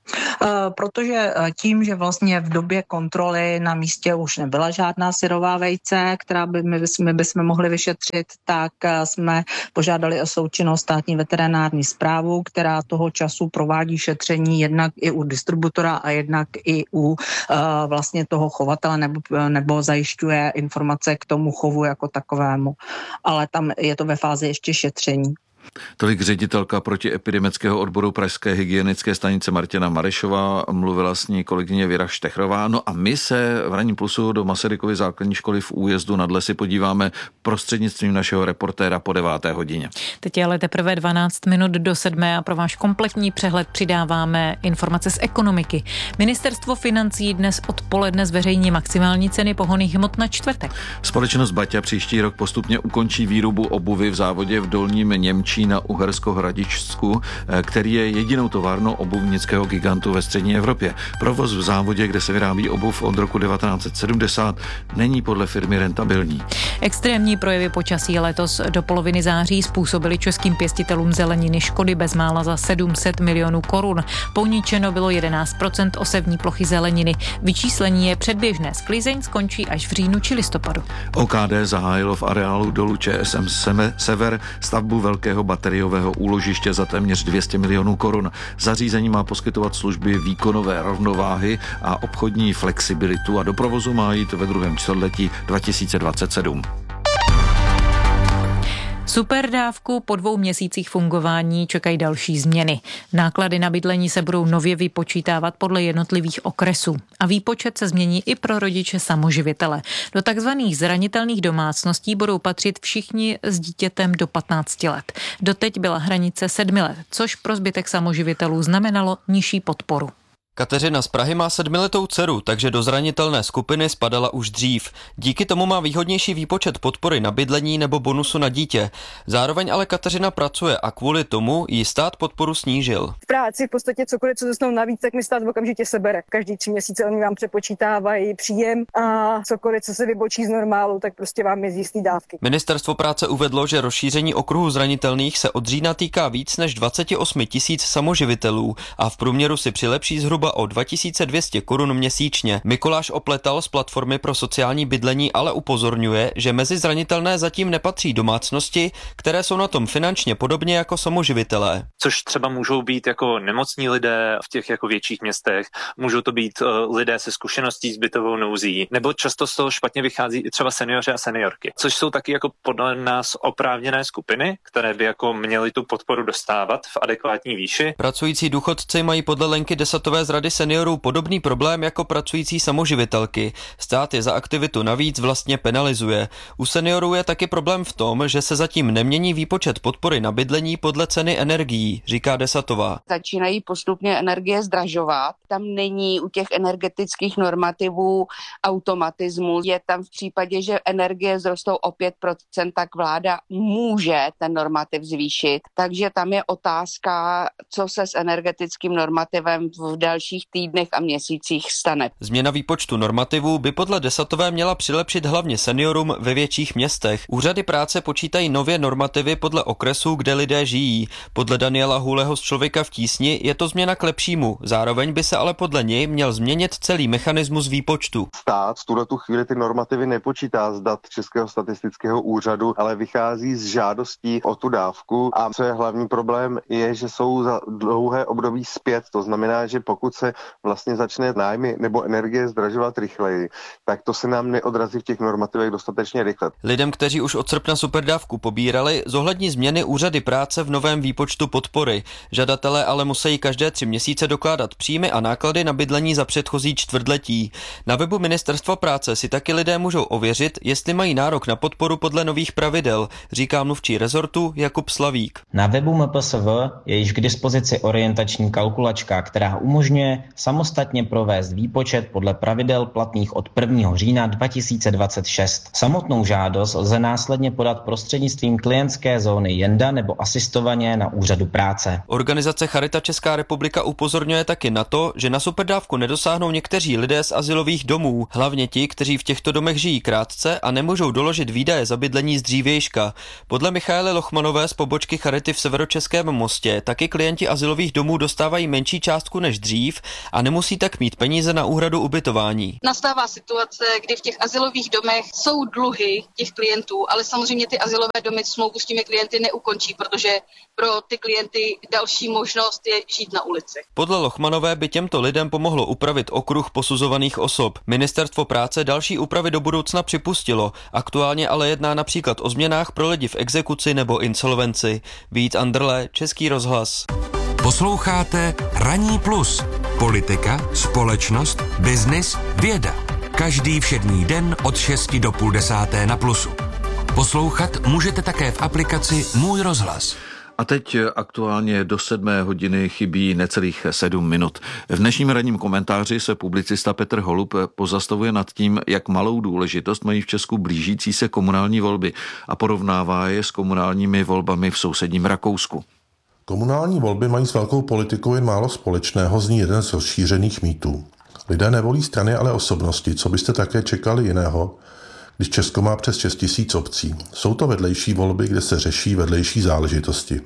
Protože tím, že vlastně v době kontroly na místě už nebyla žádná syrová vejce, která by my, my bychom mohli vyšetřit, tak jsme požádali o součinnost státní veterinární správu, která toho času provádí šetření jednak i u distributora a jednak i u vlastně toho chovatele nebo, nebo zajišťuje informace k tomu chovu jako takovému. Ale tam je to ve fázi ještě šetření. Tolik ředitelka protiepidemického odboru Pražské hygienické stanice Martina Marešová, mluvila s ní kolegyně Věra Štechrová. No a my se v Ranním plusu do Masarykovy základní školy v Újezdu nad Lesy podíváme prostřednictvím našeho reportéra po deváté hodině. Teď je ale teprve dvanáct minut do sedmé a pro váš kompletní přehled přidáváme informace z ekonomiky. Ministerstvo financí dnes odpoledne zveřejní maximální ceny pohonných hmot na čtvrtek. Společnost Baťa příští rok postupně ukončí výrobu obuvy v závodě v Dolním Němčí na Uhersko-Hradišťsku, který je jedinou továrnou obuvnického gigantu ve střední Evropě. Provoz v závodě, kde se vyrábí obuv od roku devatenáct set sedmdesát, není podle firmy rentabilní. Extrémní projevy počasí letos do poloviny září způsobily českým pěstitelům zeleniny škody bezmála za sedm set milionů korun. Poničeno bylo jedenáct procent osevní plochy zeleniny. Vyčíslení je předběžné. Sklizeň skončí až v říjnu či listopadu. O K D zahájilo v areálu dolu Č S M Sever stavbu velkého bateriového úložiště za téměř dvě stě milionů korun. Zařízení má poskytovat služby výkonové rovnováhy a obchodní flexibilitu a do provozu má jít ve druhém čtvrtletí dva tisíce dvacet sedm. Superdávku po dvou měsících fungování čekají další změny. Náklady na bydlení se budou nově vypočítávat podle jednotlivých okresů a výpočet se změní i pro rodiče samoživitele. Do takzvaných zranitelných domácností budou patřit všichni s dítětem do patnácti let. Doteď byla hranice sedmi let, což pro zbytek samoživitelů znamenalo nižší podporu. Kateřina z Prahy má sedmiletou dceru, takže do zranitelné skupiny spadala už dřív. Díky tomu má výhodnější výpočet podpory na bydlení nebo bonusu na dítě. Zároveň ale Kateřina pracuje a kvůli tomu jí stát podporu snížil. V práci v podstatě cokoliv, co dostanou navíc, tak mi stát okamžitě sebere. Každý tři měsíce oni vám přepočítávají příjem a cokoliv, co se vybočí z normálu, tak prostě vám mizí z té dávky. Ministerstvo práce uvedlo, že rozšíření okruhu zranitelných se od října týká víc než dvacet osm tisíc samoživitelů a v průměru si přilepší zhruba o dva tisíce dvě stě korun měsíčně. Mikuláš Opletal z platformy pro sociální bydlení ale upozorňuje, že mezi zranitelné zatím nepatří domácnosti, které jsou na tom finančně podobně jako samoživitelé. Což třeba můžou být jako nemocní lidé v těch jako větších městech, můžou to být uh, lidé se zkušeností s bytovou nouzí, nebo často z toho špatně vychází i třeba seniori a seniorky, což jsou taky jako podle nás oprávněné skupiny, které by jako měly tu podporu dostávat v adekvátní výši. Pracující důchodci mají podle Lenky Desatové z Rady seniorů podobný problém jako pracující samoživitelky. Stát je za aktivitu navíc vlastně penalizuje. U seniorů je taky problém v tom, že se zatím nemění výpočet podpory na bydlení podle ceny energií, říká Desatová. Začínají postupně energie zdražovat. Tam není u těch energetických normativů automatismu. Je tam v případě, že energie vzrostou o pět procent, tak vláda může ten normativ zvýšit. Takže tam je otázka, co se s energetickým normativem v dalším dalších týdnech a měsících stane. Změna výpočtu normativů by podle Desatové měla přilepšit hlavně seniorům ve větších městech. Úřady práce počítají nově normativy podle okresů, kde lidé žijí. Podle Daniela Hůleho z Člověka v tísni je to změna k lepšímu. Zároveň by se ale podle něj měl změnit celý mechanismus výpočtu. Stát v tuhle tu chvíli ty normativy nepočítá z dat Českého statistického úřadu, ale vychází z žádostí o tu dávku a co je hlavní problém je, že jsou za dlouhé období zpět. To znamená, že pokud se vlastně začne nájmy nebo energie zdražovat rychleji, tak to se nám neodrazí v těch normativech dostatečně rychle. Lidem, kteří už od srpna superdávku pobírali, zohlední změny úřady práce v novém výpočtu podpory. Žadatelé ale musí každé tři měsíce dokládat příjmy a náklady na bydlení za předchozí čtvrtletí. Na webu Ministerstva práce si taky lidé můžou ověřit, jestli mají nárok na podporu podle nových pravidel, říká mluvčí rezortu Jakub Slavík. Na webu M P S V je již k dispozici orientační kalkulačka, která umožňuje samostatně provést výpočet podle pravidel platných od prvního října dva tisíce dvacet šest. Samotnou žádost lze následně podat prostřednictvím klientské zóny Jenda nebo asistovaně na úřadu práce. Organizace Charita Česká republika upozorňuje taky na to, že na superdávku nedosáhnou někteří lidé z azylových domů, hlavně ti, kteří v těchto domech žijí krátce a nemůžou doložit výdaje za bydlení z dřívějška. Podle Michaely Lochmanové z pobočky Charity v Severočeském Mostě taky klienti azylových domů dostávají menší částku než dřív a nemusí tak mít peníze na úhradu ubytování. Nastává situace, kdy v těch azylových domech jsou dluhy těch klientů, ale samozřejmě ty azylové domy smlouvu s těmi klienty neukončí, protože pro ty klienty další možnost je žít na ulici. Podle Lochmanové by těmto lidem pomohlo upravit okruh posuzovaných osob. Ministerstvo práce další úpravy do budoucna připustilo, aktuálně ale jedná například o změnách pro lidi v exekuci nebo insolvenci. Vít Andrle, Český rozhlas. Posloucháte Ranní plus. Politika, společnost, biznis, věda. Každý všední den od šesti do půl desáté na Plusu. Poslouchat můžete také v aplikaci Můj rozhlas. A teď aktuálně do sedmé hodiny chybí necelých sedm minut. V dnešním ranním komentáři se publicista Petr Holub pozastavuje nad tím, jak malou důležitost mají v Česku blížící se komunální volby a porovnává je s komunálními volbami v sousedním Rakousku. Komunální volby mají s velkou politikou jen málo společného, zní jeden z rozšířených mýtů. Lidé nevolí strany, ale osobnosti, co byste také čekali jiného, když Česko má přes šest tisíc obcí. Jsou to vedlejší volby, kde se řeší vedlejší záležitosti.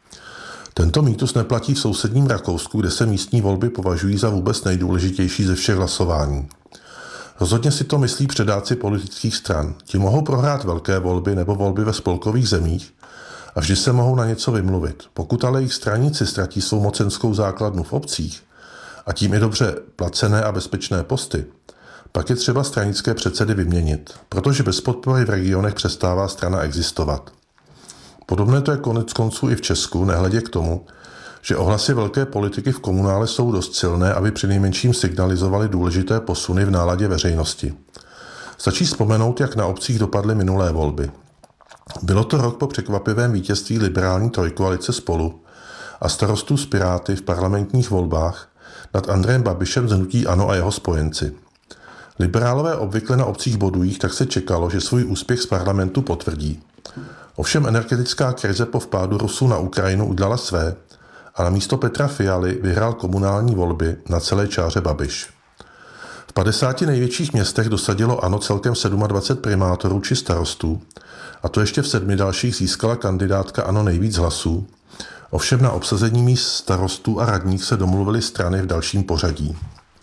Tento mýtus neplatí v sousedním Rakousku, kde se místní volby považují za vůbec nejdůležitější ze všech hlasování. Rozhodně si to myslí předáci politických stran. Ti mohou prohrát velké volby nebo volby ve spolkových zemích a vždy se mohou na něco vymluvit. Pokud ale jejich straníci ztratí svou mocenskou základnu v obcích a tím i dobře placené a bezpečné posty, pak je třeba stranické předsedy vyměnit, protože bez podpory v regionech přestává strana existovat. Podobné to je konec konců i v Česku, nehledě k tomu, že ohlasy velké politiky v komunále jsou dost silné, aby přinejmenším signalizovali důležité posuny v náladě veřejnosti. Stačí vzpomenout, jak na obcích dopadly minulé volby. Bylo to rok po překvapivém vítězství liberální trojkoalice Spolu a starostů z Piráty v parlamentních volbách nad Andrejem Babišem z hnutí ANO a jeho spojenci. Liberálové obvykle na obcích bodují, tak se čekalo, že svůj úspěch z parlamentu potvrdí. Ovšem energetická krize po vpádu Rusů na Ukrajinu udělala své a na místo Petra Fialy vyhrál komunální volby na celé čáře Babiš. V padesáti největších městech dosadilo ANO celkem dvacet sedm primátorů či starostů, a to ještě v sedmi dalších získala kandidátka ANO nejvíc hlasů. Ovšem na obsazení míst starostů a radních se domluvily strany v dalším pořadí.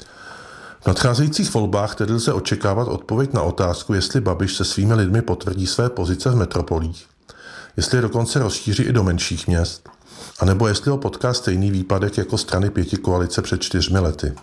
V nadcházejících volbách tedy lze očekávat odpověď na otázku, jestli Babiš se svými lidmi potvrdí své pozice v metropolích, jestli je dokonce rozšíří i do menších měst, anebo jestli ho potká stejný výpadek jako strany pěti koalice před čtyřmi lety.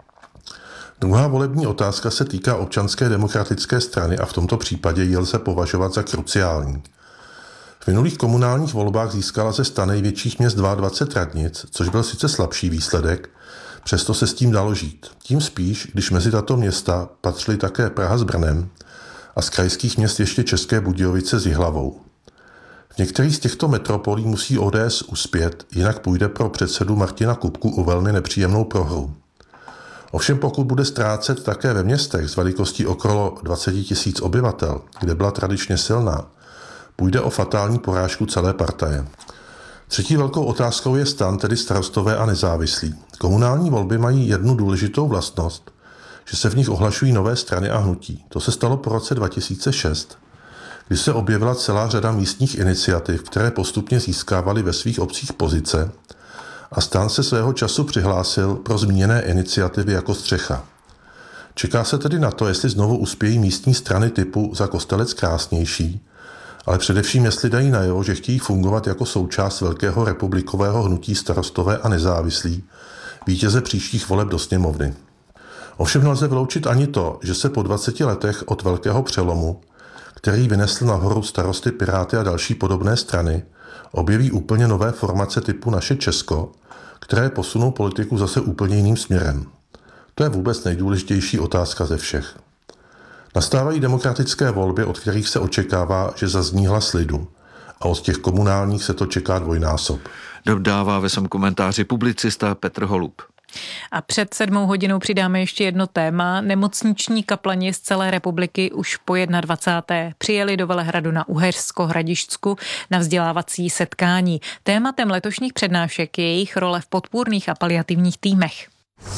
Druhá volební otázka se týká Občanské demokratické strany a v tomto případě ji lze považovat za kruciální. V minulých komunálních volbách získala ze sta největších měst dvacet dva radnic, což byl sice slabší výsledek, přesto se s tím dalo žít. Tím spíš, když mezi tato města patřily také Praha s Brnem a z krajských měst ještě České Budějovice s Jihlavou. V některých z těchto metropolí musí O D S uspět, jinak půjde pro předsedu Martina Kupku o velmi nepříjemnou prohru. Ovšem pokud bude ztrácet také ve městech s velikostí okolo dvacet tisíc obyvatel, kde byla tradičně silná, půjde o fatální porážku celé partaje. Třetí velkou otázkou je stan, tedy Starostové a nezávislí. Komunální volby mají jednu důležitou vlastnost, že se v nich ohlašují nové strany a hnutí. To se stalo po roce dva tisíce šest, kdy se objevila celá řada místních iniciativ, které postupně získávaly ve svých obcích pozice, a stan se svého času přihlásil pro zmíněné iniciativy jako střecha. Čeká se tedy na to, jestli znovu uspějí místní strany typu Za Kostelec krásnější, ale především jestli dají najevo, že chtějí fungovat jako součást velkého republikového hnutí Starostové a nezávislí, vítěze příštích voleb do sněmovny. Ovšem nelze vyloučit ani to, že se po dvaceti letech od velkého přelomu, který vynesl nahoru Starosty, Piráty a další podobné strany, objeví úplně nové formace typu Naše Česko, které posunou politiku zase úplně jiným směrem. To je vůbec nejdůležitější otázka ze všech. Nastávají demokratické volby, od kterých se očekává, že zazní hlas lidu, a od těch komunálních se to čeká dvojnásob. Dodává ve svém komentáři publicista Petr Holub. A před sedmou hodinou přidáme ještě jedno téma. Nemocniční kaplani z celé republiky už po dvacáté první přijeli do Velehradu na Uhersko-Hradišťsku na vzdělávací setkání. Tématem letošních přednášek je jejich role v podpůrných a paliativních týmech.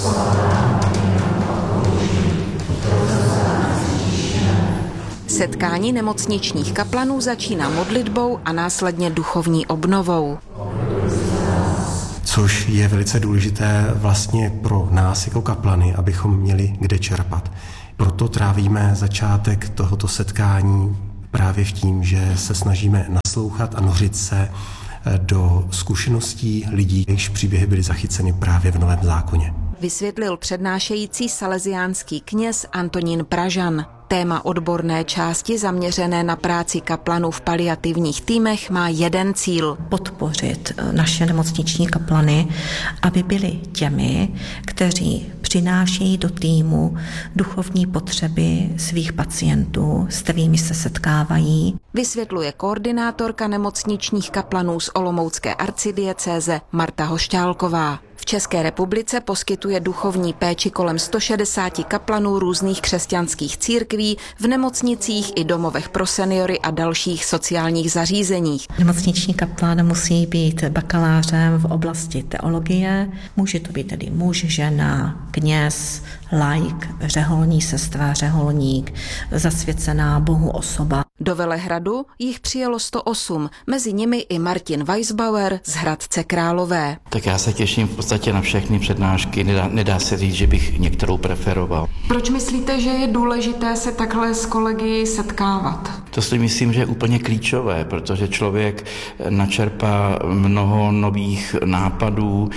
Setkání nemocničních kaplanů začíná modlitbou a následně duchovní obnovou. Což je velice důležité vlastně pro nás jako kaplany, abychom měli kde čerpat. Proto trávíme začátek tohoto setkání právě v tím, že se snažíme naslouchat a nořit se do zkušeností lidí, jejichž příběhy byly zachyceny právě v Novém zákoně. Vysvětlil přednášející salesiánský kněz Antonín Pražan. Téma odborné části zaměřené na práci kaplanů v paliativních týmech má jeden cíl. Podpořit naše nemocniční kaplany, aby byli těmi, kteří přinášejí do týmu duchovní potřeby svých pacientů, s kterými se setkávají. Vysvětluje koordinátorka nemocničních kaplanů z olomoucké arcidiecéze Marta Hošťálková. V České republice poskytuje duchovní péči kolem sto šedesát kaplanů různých křesťanských církví v nemocnicích i domovech pro seniory a dalších sociálních zařízeních. Nemocniční kaplan musí být bakalářem v oblasti teologie. Může to být tedy muž, žena, kněz, laik, řeholní sestra, řeholník, zasvěcená Bohu osoba. Do Velehradu jich přijelo sto osm, mezi nimi i Martin Weisbauer z Hradce Králové. Tak já se těším v podstatě na všechny přednášky, nedá, nedá se říct, že bych některou preferoval. Proč myslíte, že je důležité se takhle s kolegy setkávat? To si myslím, že je úplně klíčové, protože člověk načerpá mnoho nových nápadů,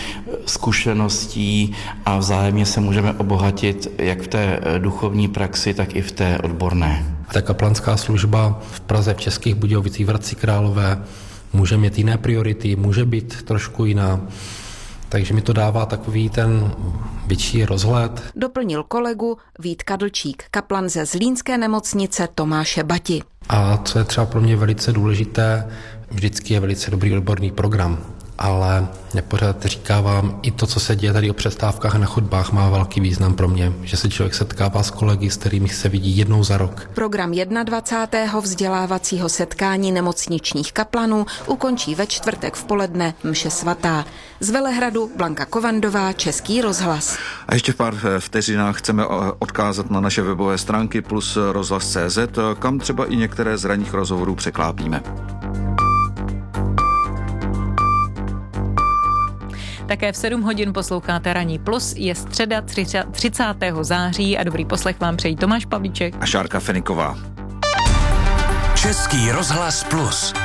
zkušeností a vzájemně se můžeme obohatit jak v té duchovní praxi, tak i v té odborné. Ta kaplanská služba v Praze, v Českých Budějovicích, v Hradci Králové může mít jiné priority, může být trošku jiná. Takže mi to dává takový ten větší rozhled. Doplnil kolegu Vít Kadlčík, kaplan ze zlínské nemocnice Tomáše Bati. A co je třeba pro mě velice důležité, vždycky je velice dobrý odborný program. Ale nepořád říkávám, i to, co se děje tady o přestávkách a na chodbách, má velký význam pro mě, že se člověk setkává s kolegy, s kterými se vidí jednou za rok. Program dvacátého prvního vzdělávacího setkání nemocničních kaplanů ukončí ve čtvrtek v poledne mše svatá. Z Velehradu Blanka Kovandová, Český rozhlas. A ještě v pár vteřinách chceme odkázat na naše webové stránky plus rozhlas tečka cé zet, kam třeba i některé z ranních rozhovorů překlápíme. Také v sedm hodin posloucháte Ranní plus, je středa třicátého září a dobrý poslech vám přejí Tomáš Pavlíček a Šárka Feniková. Český rozhlas plus.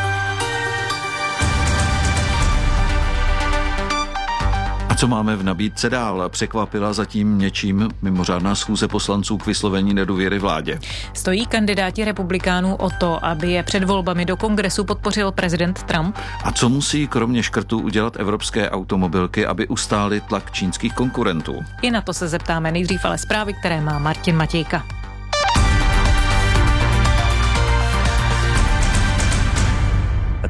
A co máme v nabídce dál? Překvapila zatím něčím mimořádná schůze poslanců k vyslovení nedůvěry vládě. Stojí kandidáti republikánů o to, aby je před volbami do kongresu podpořil prezident Trump? A co musí kromě škrtů udělat evropské automobilky, aby ustály tlak čínských konkurentů? I na to se zeptáme nejdřív, ale zprávy, které má Martin Matějka.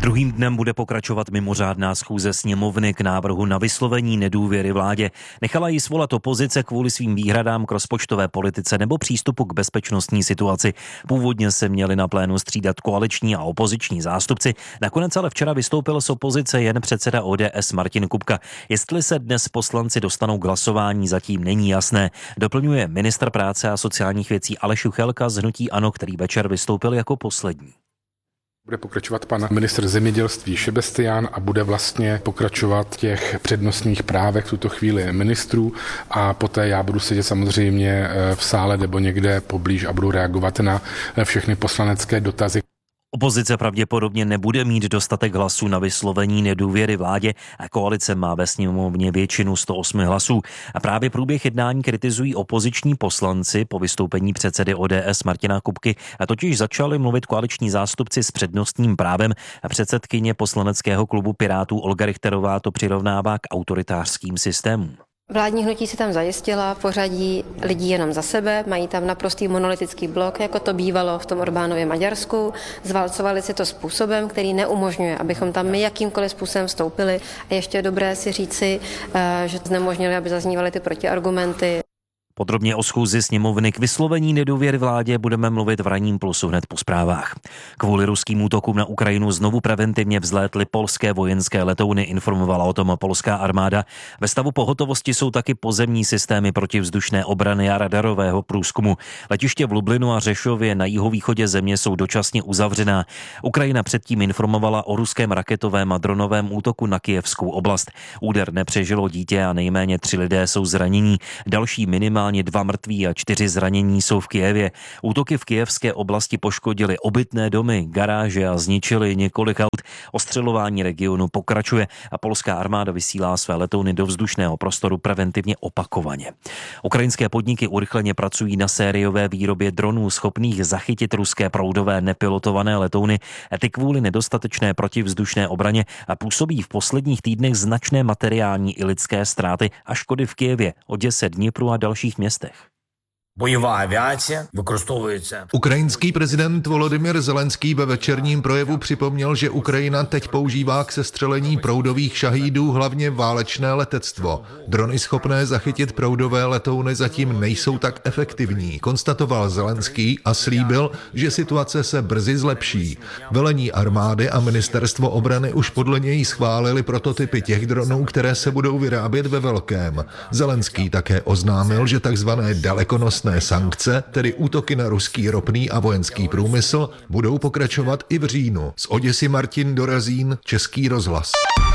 Druhým dnem bude pokračovat mimořádná schůze sněmovny k návrhu na vyslovení nedůvěry vládě. Nechala ji svolat opozice kvůli svým výhradám k rozpočtové politice nebo přístupu k bezpečnostní situaci. Původně se měli na plénu střídat koaliční a opoziční zástupci. Nakonec ale včera vystoupil z opozice jen předseda O D S Martin Kupka. Jestli se dnes poslanci dostanou k hlasování, zatím není jasné. Doplňuje ministr práce a sociálních věcí Aleš Juchelka z hnutí ANO, který večer vystoupil jako poslední. Bude pokračovat pan ministr zemědělství Šebestián a bude vlastně pokračovat těch přednostních právech v tuto chvíli ministrů a poté já budu sedět samozřejmě v sále nebo někde poblíž a budu reagovat na všechny poslanecké dotazy. Opozice pravděpodobně nebude mít dostatek hlasů na vyslovení nedůvěry vládě a koalice má ve sněmovně většinu sto osm hlasů. A právě průběh jednání kritizují opoziční poslanci po vystoupení předsedy O D S Martina Kupky a totiž začali mluvit koaliční zástupci s přednostním právem a předsedkyně poslaneckého klubu Pirátů Olga Richterová to přirovnává k autoritářským systémům. Vládní hnutí si tam zajistila pořadí lidí jenom za sebe, mají tam naprostý monolitický blok, jako to bývalo v tom Orbánově Maďarsku. Zválcovali si to způsobem, který neumožňuje, abychom tam my jakýmkoliv způsobem vstoupili. A ještě je dobré si říci, že znemožnili, aby zaznívaly ty protiargumenty. Podrobně o schůzi sněmovny k vyslovení nedůvěry vládě budeme mluvit v Ranním plusu hned po zprávách. Kvůli ruským útokům na Ukrajinu znovu preventivně vzlétly polské vojenské letouny, informovala o tom polská armáda. Ve stavu pohotovosti jsou taky pozemní systémy protivzdušné obrany a radarového průzkumu. Letiště v Lublinu a Řešově na jihovýchodě země jsou dočasně uzavřená. Ukrajina předtím informovala o ruském raketovém a dronovém útoku na Kyjevskou oblast. Úder nepřežilo dítě a nejméně tři lidé jsou zranění. Další minimálně dva mrtví a čtyři zranění jsou v Kyjevě. Útoky v kyjevské oblasti poškodily obytné domy, garáže a zničily několik aut. Ostřelování regionu pokračuje a polská armáda vysílá své letouny do vzdušného prostoru preventivně opakovaně. Ukrajinské podniky urychleně pracují na sériové výrobě dronů schopných zachytit ruské proudové nepilotované letouny. Ty kvůli nedostatečné protivzdušné obraně a působí v posledních týdnech značné materiální i lidské ztráty a škody v Kyjevě, Oděse, Dnipru a dalších městech. Bojová aviace використовується. Ukrajinský prezident Volodymyr Zelenský ve večerním projevu připomněl, že Ukrajina teď používá k sestřelení proudových šahídů hlavně válečné letectvo. Drony schopné zachytit proudové letouny zatím nejsou tak efektivní, konstatoval Zelenský a slíbil, že situace se brzy zlepší. Velení armády a ministerstvo obrany už podle něj schválili prototypy těch dronů, které se budou vyrábět ve velkém. Zelenský také oznámil, že takzvané dalekonosné sankce, tedy útoky na ruský ropný a vojenský průmysl, budou pokračovat i v říjnu. Z Oděsy Martin Dorazín, Český rozhlas.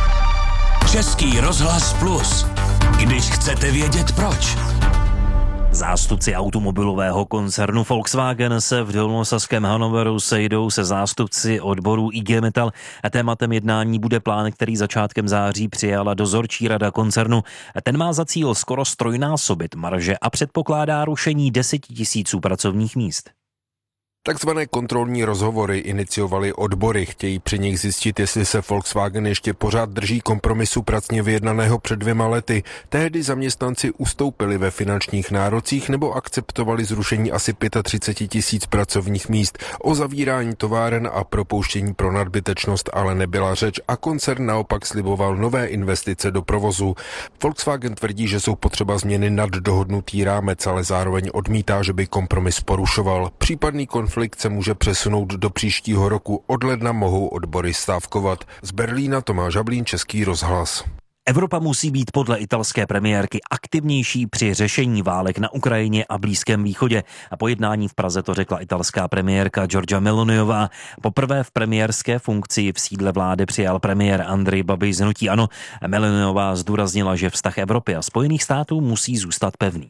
Český rozhlas Plus. Když chcete vědět proč. Zástupci automobilového koncernu Volkswagen se v dolnosaském Hannoveru sejdou se zástupci odborů I G Metall a tématem jednání bude plán, který začátkem září přijala dozorčí rada koncernu. Ten má za cíl skoro strojnásobit marže a předpokládá rušení deseti tisíců pracovních míst. Takzvané kontrolní rozhovory iniciovali odbory. Chtějí při nich zjistit, jestli se Volkswagen ještě pořád drží kompromisu pracně vyjednaného před dvěma lety. Tehdy zaměstnanci ustoupili ve finančních nárocích nebo akceptovali zrušení asi třicet pět tisíc pracovních míst. O zavírání továren a propouštění pro nadbytečnost ale nebyla řeč a koncern naopak sliboval nové investice do provozu. Volkswagen tvrdí, že jsou potřeba změny nad dohodnutý rámec, ale zároveň odmítá, že by kompromis porušoval. Případný konflikt Konflikt se může přesunout do příštího roku. Od ledna mohou odbory stávkovat. Z Berlína Tomáš Hablín, Český rozhlas. Evropa musí být podle italské premiérky aktivnější při řešení válek na Ukrajině a Blízkém východě. A po jednání v Praze to řekla italská premiérka Giorgia Meloniová. Poprvé v premiérské funkci v sídle vlády přijal premiér Andrej Babiš z hnutí ANO. Meloniová zdůraznila, že vztah Evropy a Spojených států musí zůstat pevný.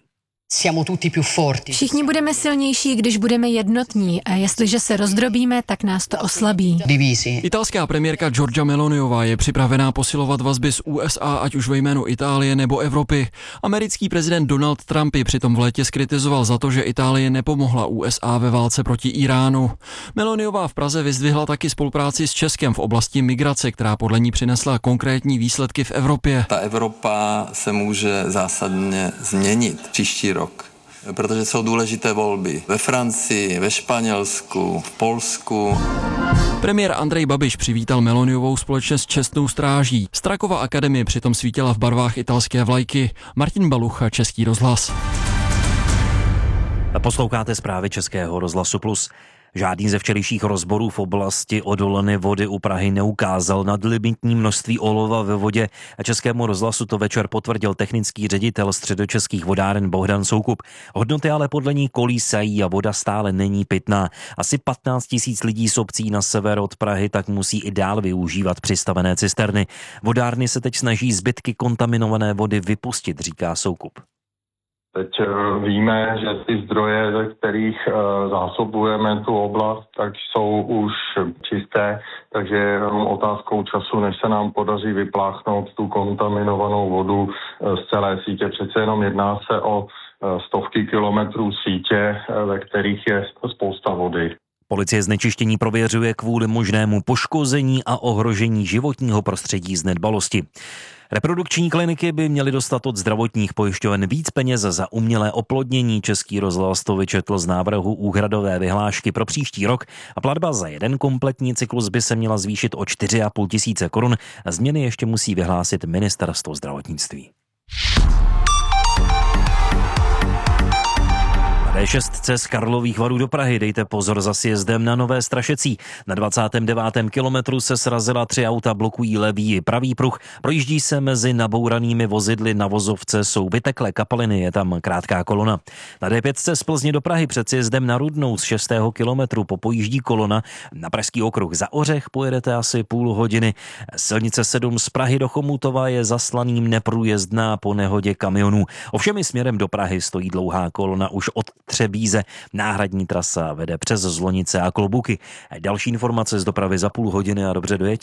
Všichni budeme silnější, když budeme jednotní a jestliže se rozdrobíme, tak nás to oslabí. Italská premiérka Giorgia Meloniová je připravená posilovat vazby s U S A, ať už ve jménu Itálie nebo Evropy. Americký prezident Donald Trump ji přitom v létě zkritizoval za to, že Itálie nepomohla U S A ve válce proti Iránu. Meloniová v Praze vyzdvihla taky spolupráci s Českem v oblasti migrace, která podle ní přinesla konkrétní výsledky v Evropě. Ta Evropa se může zásadně změnit příští rok. protože jsou důležité volby ve Francii, ve Španělsku, v Polsku. Premiér Andrej Babiš přivítal Meloniovou společně s čestnou stráží. Strakova akademie přitom svítila v barvách italské vlajky. Martin Balucha, Český rozhlas. Posloucháte zprávy Českého rozhlasu Plus. Žádný ze včerejších rozborů v oblasti odolné vody u Prahy neukázal nadlimitní množství olova ve vodě a Českému rozhlasu to večer potvrdil technický ředitel Středočeských vodáren Bohdan Soukup. Hodnoty ale podle ní kolísají a voda stále není pitná. Asi patnáct tisíc lidí z obcí na sever od Prahy tak musí i dál využívat přistavené cisterny. Vodárny se teď snaží zbytky kontaminované vody vypustit, říká Soukup. Teď víme, že ty zdroje, ze kterých zásobujeme tu oblast, tak jsou už čisté, takže je jenom otázkou času, než se nám podaří vypláchnout tu kontaminovanou vodu z celé sítě. Přece jenom jedná se o stovky kilometrů sítě, ve kterých je spousta vody. Policie znečištění prověřuje kvůli možnému poškození a ohrožení životního prostředí z nedbalosti. Reprodukční kliniky by měly dostat od zdravotních pojišťoven víc peněz za umělé oplodnění. Český rozhlas to vyčetl z návrhu úhradové vyhlášky pro příští rok a platba za jeden kompletní cyklus by se měla zvýšit o čtyři a půl tisíce korun. Změny ještě musí vyhlásit ministerstvo zdravotnictví. D šest z Karlových Varů do Prahy, dejte pozor za sjezdem na Nové Strašecí. Na dvacátém devátém kilometru se srazila tři auta, blokují levý i pravý pruh. Projíždí se mezi nabouranými vozidly, na vozovce jsou vyteklé kapaliny, je tam krátká kolona. Na D pět z Plzně do Prahy před sjezdem na Rudnou z šestého kilometru popojíždí kolona. Na Pražský okruh za Ořech pojedete asi půl hodiny. Silnice sedm z Prahy do Chomutova je zaslaným neprůjezdná po nehodě kamionů. Ovšem i směrem do Prahy stojí dlouhá kolona už od Třebíze. Náhradní trasa vede přes Zlonice a Klobuky. Další informace z dopravy za půl hodiny a dobře dojeďte.